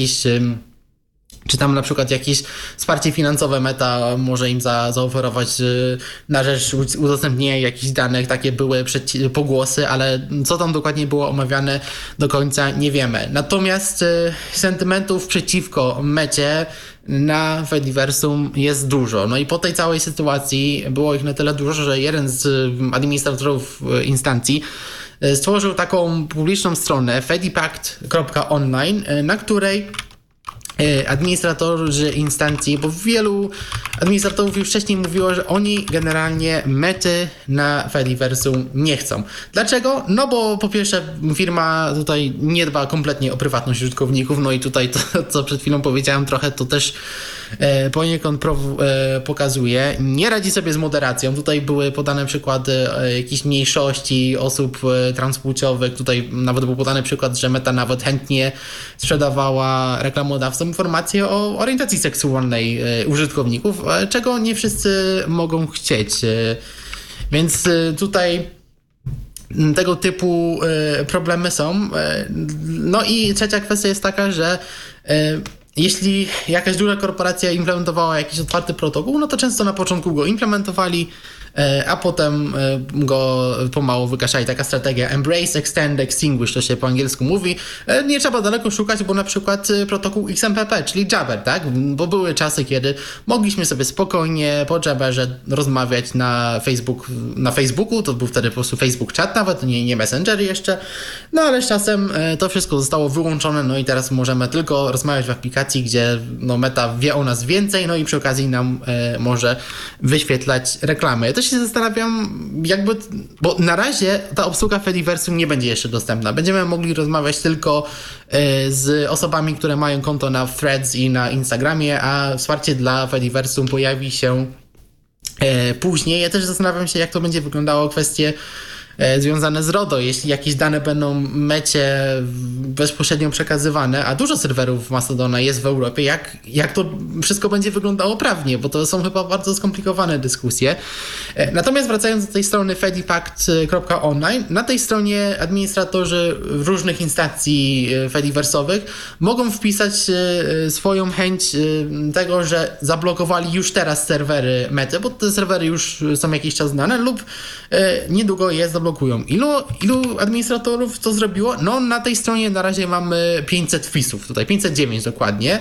tam na przykład jakieś wsparcie finansowe Meta może im zaoferować na rzecz udostępnienia jakichś danych, takie były pogłosy, ale co tam dokładnie było omawiane do końca nie wiemy. Natomiast sentymentów przeciwko Mecie na Fediversum jest dużo. No i po tej całej sytuacji było ich na tyle dużo, że jeden z administratorów instancji stworzył taką publiczną stronę fedipact.online, na której administratorzy instancji, bo wielu administratorów już wcześniej mówiło, że oni generalnie Mety na Fediversum nie chcą. Dlaczego? No bo po pierwsze firma tutaj nie dba kompletnie o prywatność użytkowników, no i tutaj to, co przed chwilą powiedziałem, trochę to też poniekąd pokazuje. Nie radzi sobie z moderacją. Tutaj były podane przykłady jakichś mniejszości, osób transpłciowych. Tutaj nawet był podany przykład, że Meta nawet chętnie sprzedawała reklamodawcom informacje o orientacji seksualnej użytkowników, czego nie wszyscy mogą chcieć. Więc tutaj tego typu problemy są. No i trzecia kwestia jest taka, że jeśli jakaś duża korporacja implementowała jakiś otwarty protokół, no to często na początku go implementowali, a potem go pomału wykaszali. Taka strategia embrace, extend, extinguish, to się po angielsku mówi. Nie trzeba daleko szukać, bo na przykład protokół XMPP, czyli Jabber, tak? Bo były czasy, kiedy mogliśmy sobie spokojnie po Jabberze rozmawiać na Facebooku, to był wtedy po prostu Facebook Chat nawet, nie Messenger jeszcze, no ale z czasem to wszystko zostało wyłączone, no i teraz możemy tylko rozmawiać w aplikacji, gdzie no Meta wie o nas więcej, no i przy okazji nam może wyświetlać reklamy. Ja też się zastanawiam, bo na razie ta obsługa Fediversum nie będzie jeszcze dostępna. Będziemy mogli rozmawiać tylko z osobami, które mają konto na Threads i na Instagramie, a wsparcie dla Fediversum pojawi się później. Ja też zastanawiam się, jak to będzie wyglądało kwestie związane z RODO, jeśli jakieś dane będą Mecie bezpośrednio przekazywane, a dużo serwerów Mastodona jest w Europie, jak to wszystko będzie wyglądało prawnie, bo to są chyba bardzo skomplikowane dyskusje. Natomiast wracając do tej strony fedipact.online, na tej stronie administratorzy różnych instancji fediversowych mogą wpisać swoją chęć tego, że zablokowali już teraz serwery Mety, bo te serwery już są jakiś czas znane lub niedługo je zablokują. Ilu administratorów to zrobiło? No na tej stronie na razie mamy 500 wpisów, tutaj 509 dokładnie.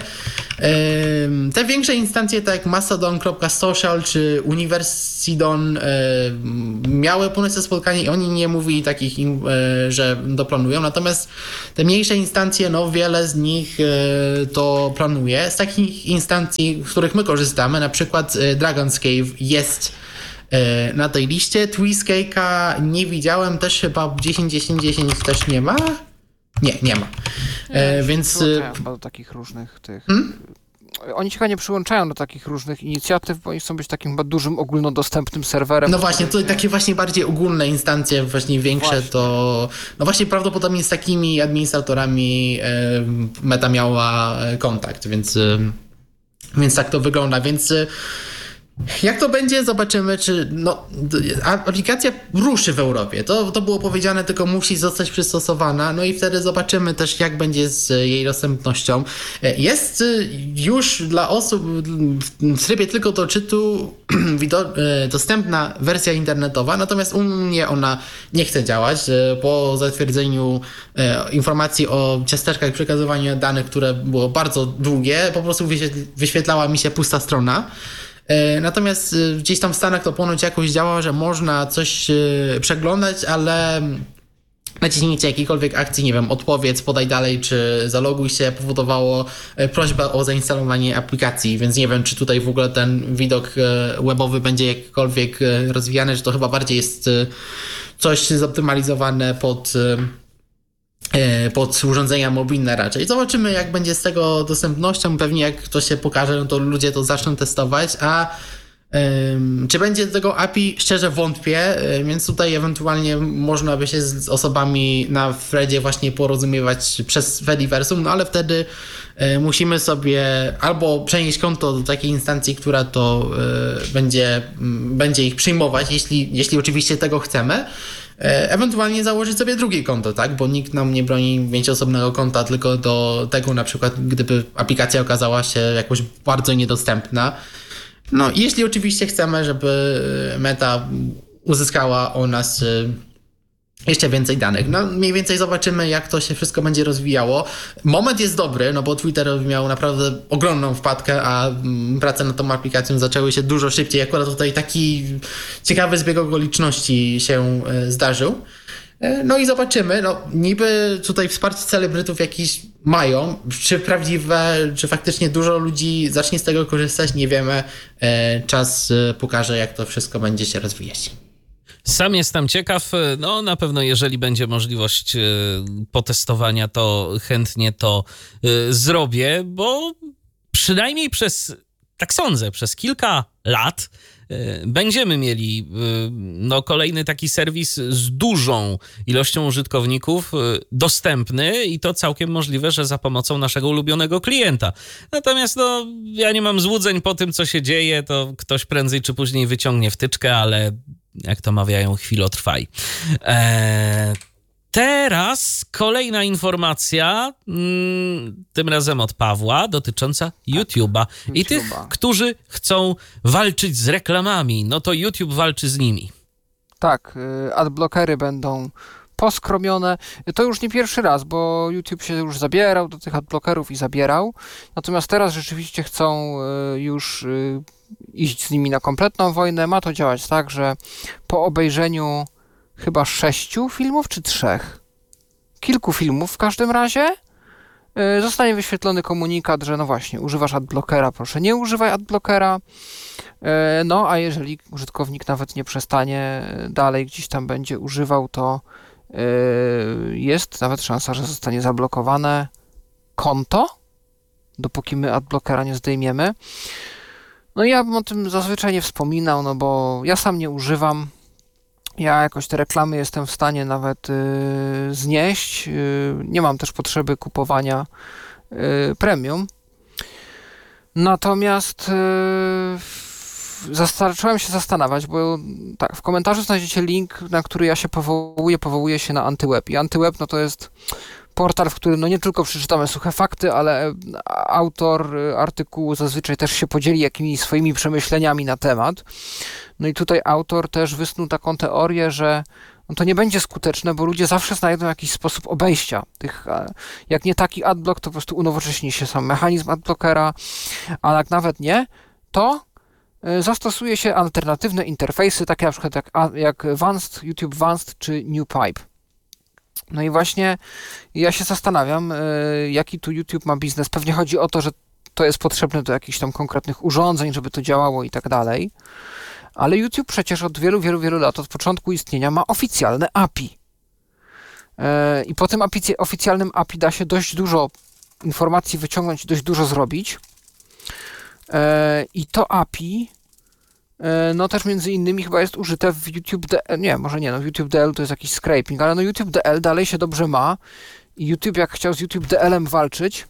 Te większe instancje, tak jak mastodon.social czy Universidon miały północne spotkanie i oni nie mówili takich, że to planują, natomiast te mniejsze instancje, no wiele z nich to planuje. Z takich instancji, z których my korzystamy, na przykład Dragon's Cave jest na tej liście. Twizzcake'a nie widziałem, też chyba 10.10.10 też nie ma? Nie ma. Więc chyba do takich różnych tych... Oni się chyba nie przyłączają do takich różnych inicjatyw, bo oni chcą być takim chyba dużym, ogólnodostępnym serwerem. No właśnie, to takie właśnie bardziej ogólne instancje, właśnie większe, właśnie. To... No właśnie prawdopodobnie z takimi administratorami Meta miała kontakt, więc tak to wygląda, więc... Jak to będzie? Zobaczymy, czy aplikacja ruszy w Europie. To było powiedziane, tylko musi zostać przystosowana, no i wtedy zobaczymy też, jak będzie z jej dostępnością. Jest już dla osób w trybie tylko do czytu dostępna wersja internetowa, natomiast u mnie ona nie chce działać. Po zatwierdzeniu informacji o ciasteczkach przekazywania danych, które było bardzo długie, po prostu wyświetlała mi się pusta strona. Natomiast gdzieś tam w Stanach to ponoć jakoś działa, że można coś przeglądać, ale naciśnięcie jakiejkolwiek akcji, nie wiem, odpowiedz, podaj dalej, czy zaloguj się, powodowało prośbę o zainstalowanie aplikacji, więc nie wiem, czy tutaj w ogóle ten widok webowy będzie jakkolwiek rozwijany, że to chyba bardziej jest coś zoptymalizowane pod urządzenia mobilne raczej. Zobaczymy, jak będzie z tego dostępnością. Pewnie jak to się pokaże, no to ludzie to zaczną testować, a czy będzie tego API? Szczerze wątpię, więc tutaj ewentualnie można by się z osobami na Threadzie właśnie porozumiewać przez Fediversum, no ale wtedy musimy sobie albo przenieść konto do takiej instancji, która to będzie ich przyjmować, jeśli oczywiście tego chcemy. Ewentualnie założyć sobie drugie konto, tak? Bo nikt nam nie broni mieć osobnego konta, tylko do tego na przykład, gdyby aplikacja okazała się jakoś bardzo niedostępna. No, jeśli oczywiście chcemy, żeby Meta uzyskała o nas jeszcze więcej danych. No, mniej więcej zobaczymy, jak to się wszystko będzie rozwijało. Moment jest dobry, no bo Twitter miał naprawdę ogromną wpadkę, a prace nad tą aplikacją zaczęły się dużo szybciej. Akurat tutaj taki ciekawy zbieg okoliczności się zdarzył. No i zobaczymy. No, niby tutaj wsparcie celebrytów jakiś mają. Czy prawdziwe, czy faktycznie dużo ludzi zacznie z tego korzystać, nie wiemy. Czas pokaże, jak to wszystko będzie się rozwijać. Sam jestem ciekaw, no na pewno jeżeli będzie możliwość potestowania, to chętnie to zrobię, bo przynajmniej tak sądzę, przez kilka lat będziemy mieli kolejny taki serwis z dużą ilością użytkowników dostępny i to całkiem możliwe, że za pomocą naszego ulubionego klienta. Natomiast ja nie mam złudzeń po tym, co się dzieje, to ktoś prędzej czy później wyciągnie wtyczkę, ale jak to mawiają, chwilotrwaj. teraz kolejna informacja, tym razem od Pawła, dotycząca YouTube'a. I tych, którzy chcą walczyć z reklamami, no to YouTube walczy z nimi. Tak, adblockery będą poskromione. To już nie pierwszy raz, bo YouTube się już zabierał do tych adblockerów i zabierał. Natomiast teraz rzeczywiście chcą już iść z nimi na kompletną wojnę. Ma to działać tak, że po obejrzeniu chyba 6 filmów czy 3? Kilku filmów w każdym razie zostanie wyświetlony komunikat, że no właśnie, używasz adblockera, proszę nie używaj adblockera. No a jeżeli użytkownik nawet nie przestanie dalej gdzieś tam będzie używał, to jest nawet szansa, że zostanie zablokowane konto, dopóki my adblockera nie zdejmiemy. No i ja bym o tym zazwyczaj nie wspominał, no bo ja sam nie używam. Ja jakoś te reklamy jestem w stanie nawet znieść. Nie mam też potrzeby kupowania premium. Natomiast zacząłem się zastanawiać, bo tak, w komentarzu znajdziecie link, na który ja się powołuję się na Antyweb. I Antyweb no to jest portal, w którym no nie tylko przeczytamy suche fakty, ale autor artykułu zazwyczaj też się podzieli jakimiś swoimi przemyśleniami na temat. No i tutaj autor też wysnuł taką teorię, że no to nie będzie skuteczne, bo ludzie zawsze znajdą jakiś sposób obejścia tych, jak nie taki adblock, to po prostu unowocześni się sam mechanizm adblockera, a jak nawet nie, to zastosuje się alternatywne interfejsy, takie na przykład jak Vanced, YouTube Vanced czy NewPipe. No i właśnie ja się zastanawiam, jaki tu YouTube ma biznes. Pewnie chodzi o to, że to jest potrzebne do jakichś tam konkretnych urządzeń, żeby to działało i tak dalej. Ale YouTube przecież od wielu lat, od początku istnienia ma oficjalne API. I po tym oficjalnym API da się dość dużo informacji wyciągnąć, dość dużo zrobić. I to API no też między innymi chyba jest użyte w YouTube DL, nie, może nie, no w YouTube DL to jest jakiś scraping, ale no YouTube DL dalej się dobrze ma i YouTube jak chciał z YouTube DL-em walczyć,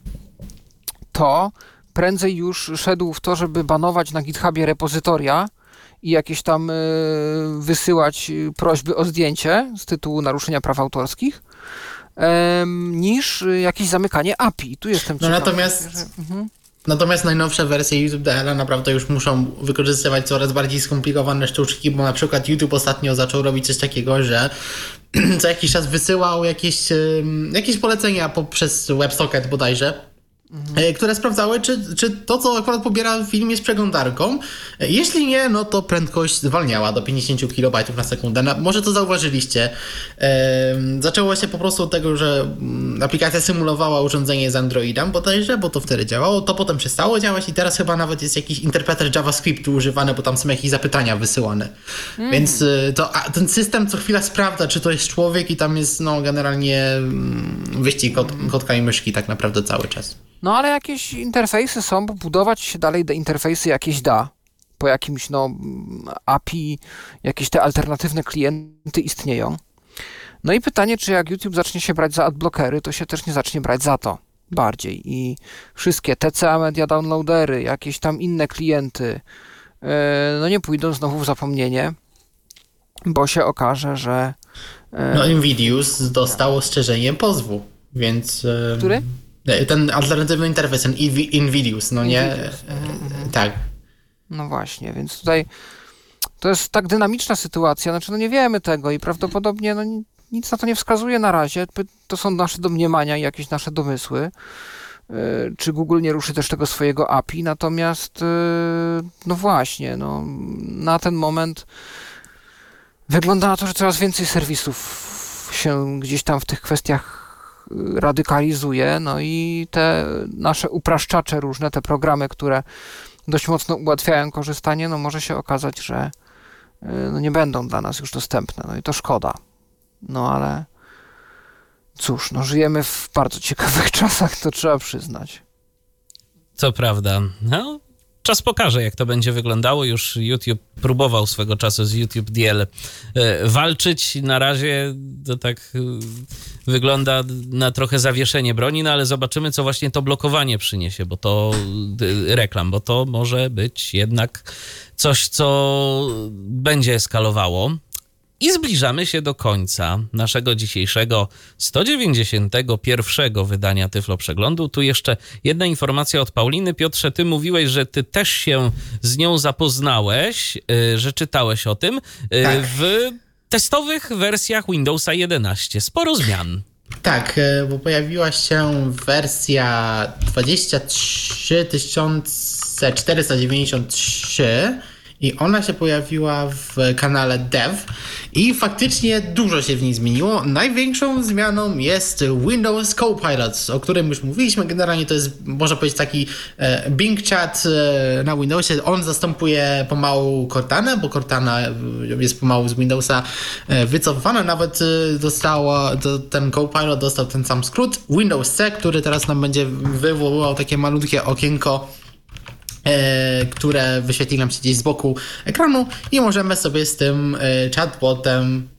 to prędzej już szedł w to, żeby banować na GitHubie repozytoria i jakieś tam wysyłać prośby o zdjęcie z tytułu naruszenia praw autorskich, niż jakieś zamykanie API. Tu jestem ciekaw. Natomiast najnowsze wersje YouTube DL naprawdę już muszą wykorzystywać coraz bardziej skomplikowane sztuczki, bo na przykład YouTube ostatnio zaczął robić coś takiego, że co jakiś czas wysyłał jakieś polecenia poprzez WebSocket bodajże, które sprawdzały, czy to, co akurat pobiera film, jest przeglądarką. Jeśli nie, no to prędkość zwalniała do 50 kB na sekundę. Może to zauważyliście. Zaczęło się po prostu od tego, że aplikacja symulowała urządzenie z Androidem bodajże, bo to wtedy działało. To potem przestało działać i teraz chyba nawet jest jakiś interpreter JavaScriptu używany, bo tam są jakieś zapytania wysyłane. Więc ten system co chwila sprawdza, czy to jest człowiek i tam jest no generalnie wyścig kotka i myszki tak naprawdę cały czas. No ale jakieś interfejsy są, bo budować się dalej interfejsy jakieś da. Po jakimś API, jakieś te alternatywne klienty istnieją. No i pytanie, czy jak YouTube zacznie się brać za adblockery, to się też nie zacznie brać za to bardziej. I wszystkie TCA Media Downloadery, jakieś tam inne klienty, no nie pójdą znowu w zapomnienie, bo się okaże, że... No Invidious dostał ostrzeżenie pozwu, więc... Który? Ten alternatywny interfejs, ten Invidious, no nie? Tak. No właśnie, więc tutaj to jest tak dynamiczna sytuacja, znaczy no nie wiemy tego i prawdopodobnie no nic na to nie wskazuje na razie, to są nasze domniemania i jakieś nasze domysły, czy Google nie ruszy też tego swojego API, natomiast no właśnie, no na ten moment wygląda na to, że coraz więcej serwisów się gdzieś tam w tych kwestiach radykalizuje, no i te nasze upraszczacze różne, te programy, które dość mocno ułatwiają korzystanie, no może się okazać, że no nie będą dla nas już dostępne, no i to szkoda. No ale cóż, no żyjemy w bardzo ciekawych czasach, to trzeba przyznać. Co prawda, no czas pokaże, jak to będzie wyglądało. Już YouTube próbował swego czasu z YouTube DL walczyć. Na razie to tak wygląda na trochę zawieszenie broni, no ale zobaczymy, co właśnie to blokowanie przyniesie, bo to reklam, bo to może być jednak coś, co będzie eskalowało. I zbliżamy się do końca naszego dzisiejszego 191 wydania Tyflo Przeglądu. Tu jeszcze jedna informacja od Pauliny. Piotrze, ty mówiłeś, że ty też się z nią zapoznałeś, że czytałeś o tym. Tak. W testowych wersjach Windowsa 11. Sporo zmian. Tak, bo pojawiła się wersja 23493 i ona się pojawiła w kanale Dev i faktycznie dużo się w niej zmieniło. Największą zmianą jest Windows Copilot, o którym już mówiliśmy. Generalnie to jest, można powiedzieć, taki Bing Chat na Windowsie. On zastępuje pomału Cortanę, bo Cortana jest pomału z Windowsa wycofana. Nawet ten Copilot dostał ten sam skrót Windows C, który teraz nam będzie wywoływał takie malutkie okienko, które wyświetli nam się gdzieś z boku ekranu i możemy sobie z tym chatbotem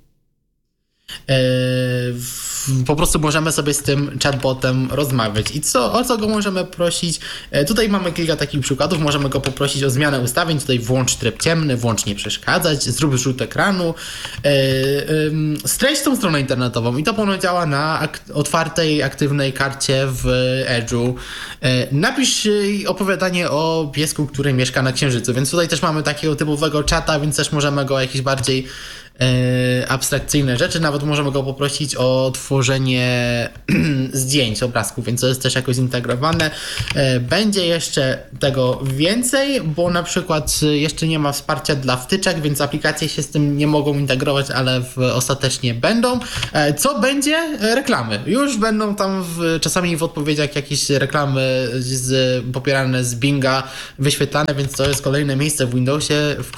po prostu możemy sobie z tym chatbotem rozmawiać. I o co go możemy prosić? Tutaj mamy kilka takich przykładów. Możemy go poprosić o zmianę ustawień. Tutaj włącz tryb ciemny, włącz nie przeszkadzać, zrób rzut ekranu. Streść tą stronę internetową i to ponoć działa na otwartej, aktywnej karcie w Edge'u. Napisz opowiadanie o piesku, który mieszka na Księżycu. Więc tutaj też mamy takiego typowego czata, więc też możemy go jakieś bardziej abstrakcyjne rzeczy, nawet możemy go poprosić o tworzenie zdjęć, obrazków, więc to jest też jakoś zintegrowane. Będzie jeszcze tego więcej, bo na przykład jeszcze nie ma wsparcia dla wtyczek, więc aplikacje się z tym nie mogą integrować, ale ostatecznie będą. Co będzie? Reklamy. Już będą tam czasami w odpowiedziach jakieś reklamy popierane z Binga wyświetlane, więc to jest kolejne miejsce w Windowsie, w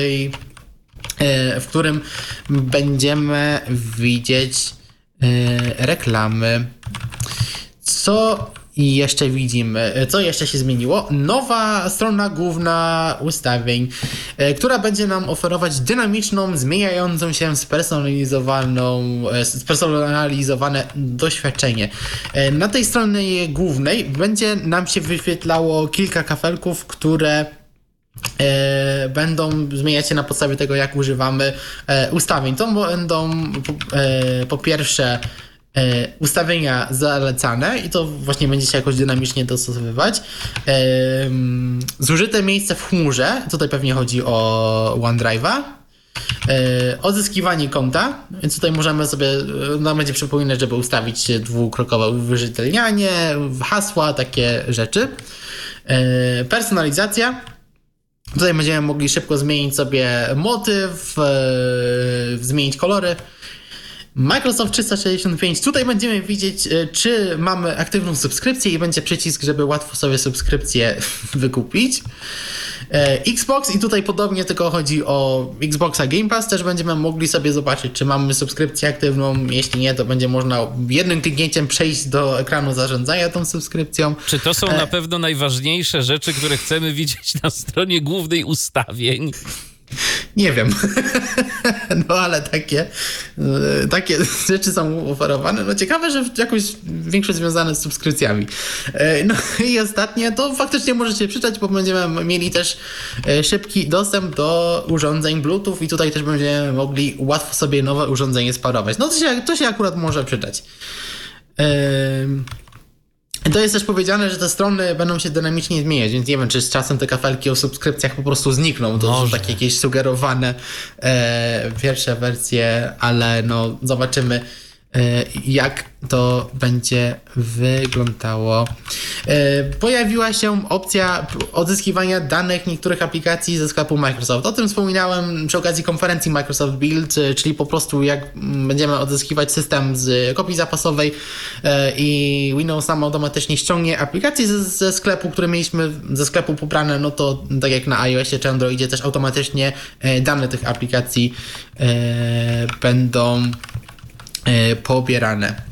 którym będziemy widzieć reklamy. Co jeszcze widzimy? Co jeszcze się zmieniło? Nowa strona główna ustawień, która będzie nam oferować dynamiczną, zmieniającą się, spersonalizowane doświadczenie. Na tej stronie głównej będzie nam się wyświetlało kilka kafelków, które będą zmieniać się na podstawie tego, jak używamy ustawień. To będą po pierwsze ustawienia zalecane i to właśnie będzie się jakoś dynamicznie dostosowywać. Zużyte miejsce w chmurze, tutaj pewnie chodzi o OneDrive'a. Odzyskiwanie konta, więc tutaj możemy sobie, będzie przypominać, żeby ustawić dwukrokowe uwierzytelnianie, hasła, takie rzeczy. Personalizacja. Tutaj będziemy mogli szybko zmienić sobie motyw, zmienić kolory. Microsoft 365. Tutaj będziemy widzieć, czy mamy aktywną subskrypcję i będzie przycisk, żeby łatwo sobie subskrypcję wykupić. Xbox i tutaj podobnie, tylko chodzi o Xboxa Game Pass. Też będziemy mogli sobie zobaczyć, czy mamy subskrypcję aktywną. Jeśli nie, to będzie można jednym kliknięciem przejść do ekranu zarządzania tą subskrypcją. Czy to są na pewno najważniejsze rzeczy, które chcemy widzieć na stronie głównej ustawień? Nie wiem, no ale takie rzeczy są oferowane. No ciekawe, że jakoś większość związane z subskrypcjami. No i ostatnie, to faktycznie możecie przeczytać, bo będziemy mieli też szybki dostęp do urządzeń Bluetooth i tutaj też będziemy mogli łatwo sobie nowe urządzenie sparować. No to się akurat może przydać. To jest też powiedziane, że te strony będą się dynamicznie zmieniać, więc nie wiem, czy z czasem te kafelki o subskrypcjach po prostu znikną. To są takie jakieś sugerowane pierwsze wersje, ale no zobaczymy, jak to będzie wyglądało. Pojawiła się opcja odzyskiwania danych niektórych aplikacji ze sklepu Microsoft. O tym wspominałem przy okazji konferencji Microsoft Build, czyli po prostu jak będziemy odzyskiwać system z kopii zapasowej i Windows sam automatycznie ściągnie aplikacje ze sklepu, które mieliśmy ze sklepu pobrane, no to tak jak na iOSie czy Androidzie też automatycznie dane tych aplikacji będą pobierane.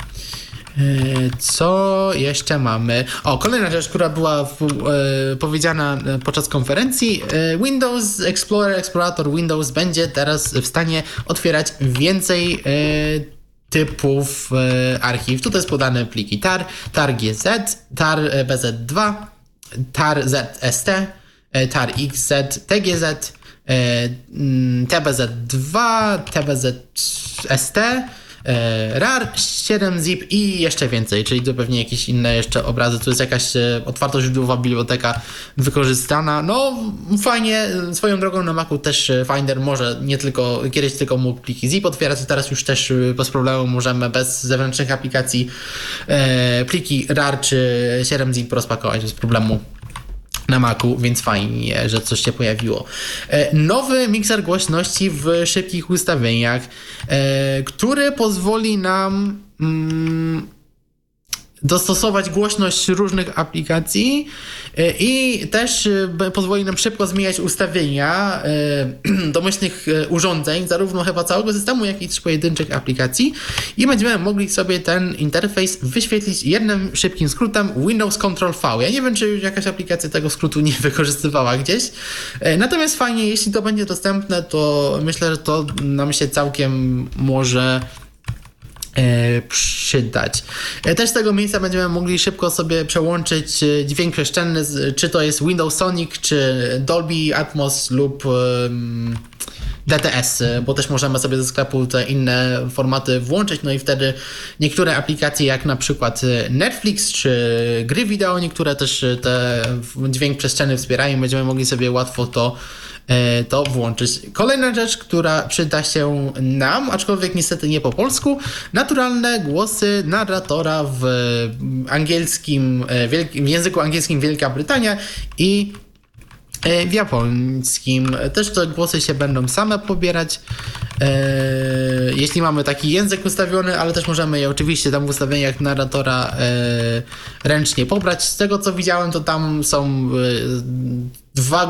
Co jeszcze mamy? Kolejna rzecz, która była powiedziana podczas konferencji. Windows Explorator Windows będzie teraz w stanie otwierać więcej typów archiw. Tutaj jest podane pliki tar, tar.gz, tar bz2, tar zst, tar xz, tgz, TBZ2, TBZ-ST, RAR, 7-zip i jeszcze więcej, czyli to pewnie jakieś inne jeszcze obrazy. Tu jest jakaś otwartoźródłowa biblioteka wykorzystana. No fajnie, swoją drogą na Macu też Finder może nie tylko, kiedyś tylko mógł pliki zip otwierać, teraz już też bez problemu możemy bez zewnętrznych aplikacji pliki RAR czy 7-zip rozpakować bez problemu na Macu, więc fajnie, że coś się pojawiło. Nowy mikser głośności w szybkich ustawieniach, który pozwoli nam dostosować głośność różnych aplikacji i też pozwoli nam szybko zmieniać ustawienia domyślnych urządzeń, zarówno chyba całego systemu, jak i też pojedynczych aplikacji i będziemy mogli sobie ten interfejs wyświetlić jednym szybkim skrótem Windows Control V. Ja nie wiem, czy już jakaś aplikacja tego skrótu nie wykorzystywała gdzieś, natomiast fajnie, jeśli to będzie dostępne, to myślę, że to nam się całkiem może przydać. Też z tego miejsca będziemy mogli szybko sobie przełączyć dźwięk przestrzenny, czy to jest Windows Sonic, czy Dolby Atmos lub DTS, bo też możemy sobie ze sklepu te inne formaty włączyć, no i wtedy niektóre aplikacje jak na przykład Netflix czy gry wideo, niektóre też te dźwięk przestrzenny wspierają, będziemy mogli sobie łatwo to włączyć. Kolejna rzecz, która przyda się nam, aczkolwiek niestety nie po polsku, naturalne głosy narratora w angielskim, w języku angielskim Wielka Brytania i w japońskim. Też te głosy się będą same pobierać, jeśli mamy taki język ustawiony, ale też możemy je oczywiście tam w ustawieniach narratora ręcznie pobrać. Z tego co widziałem, to tam są dwa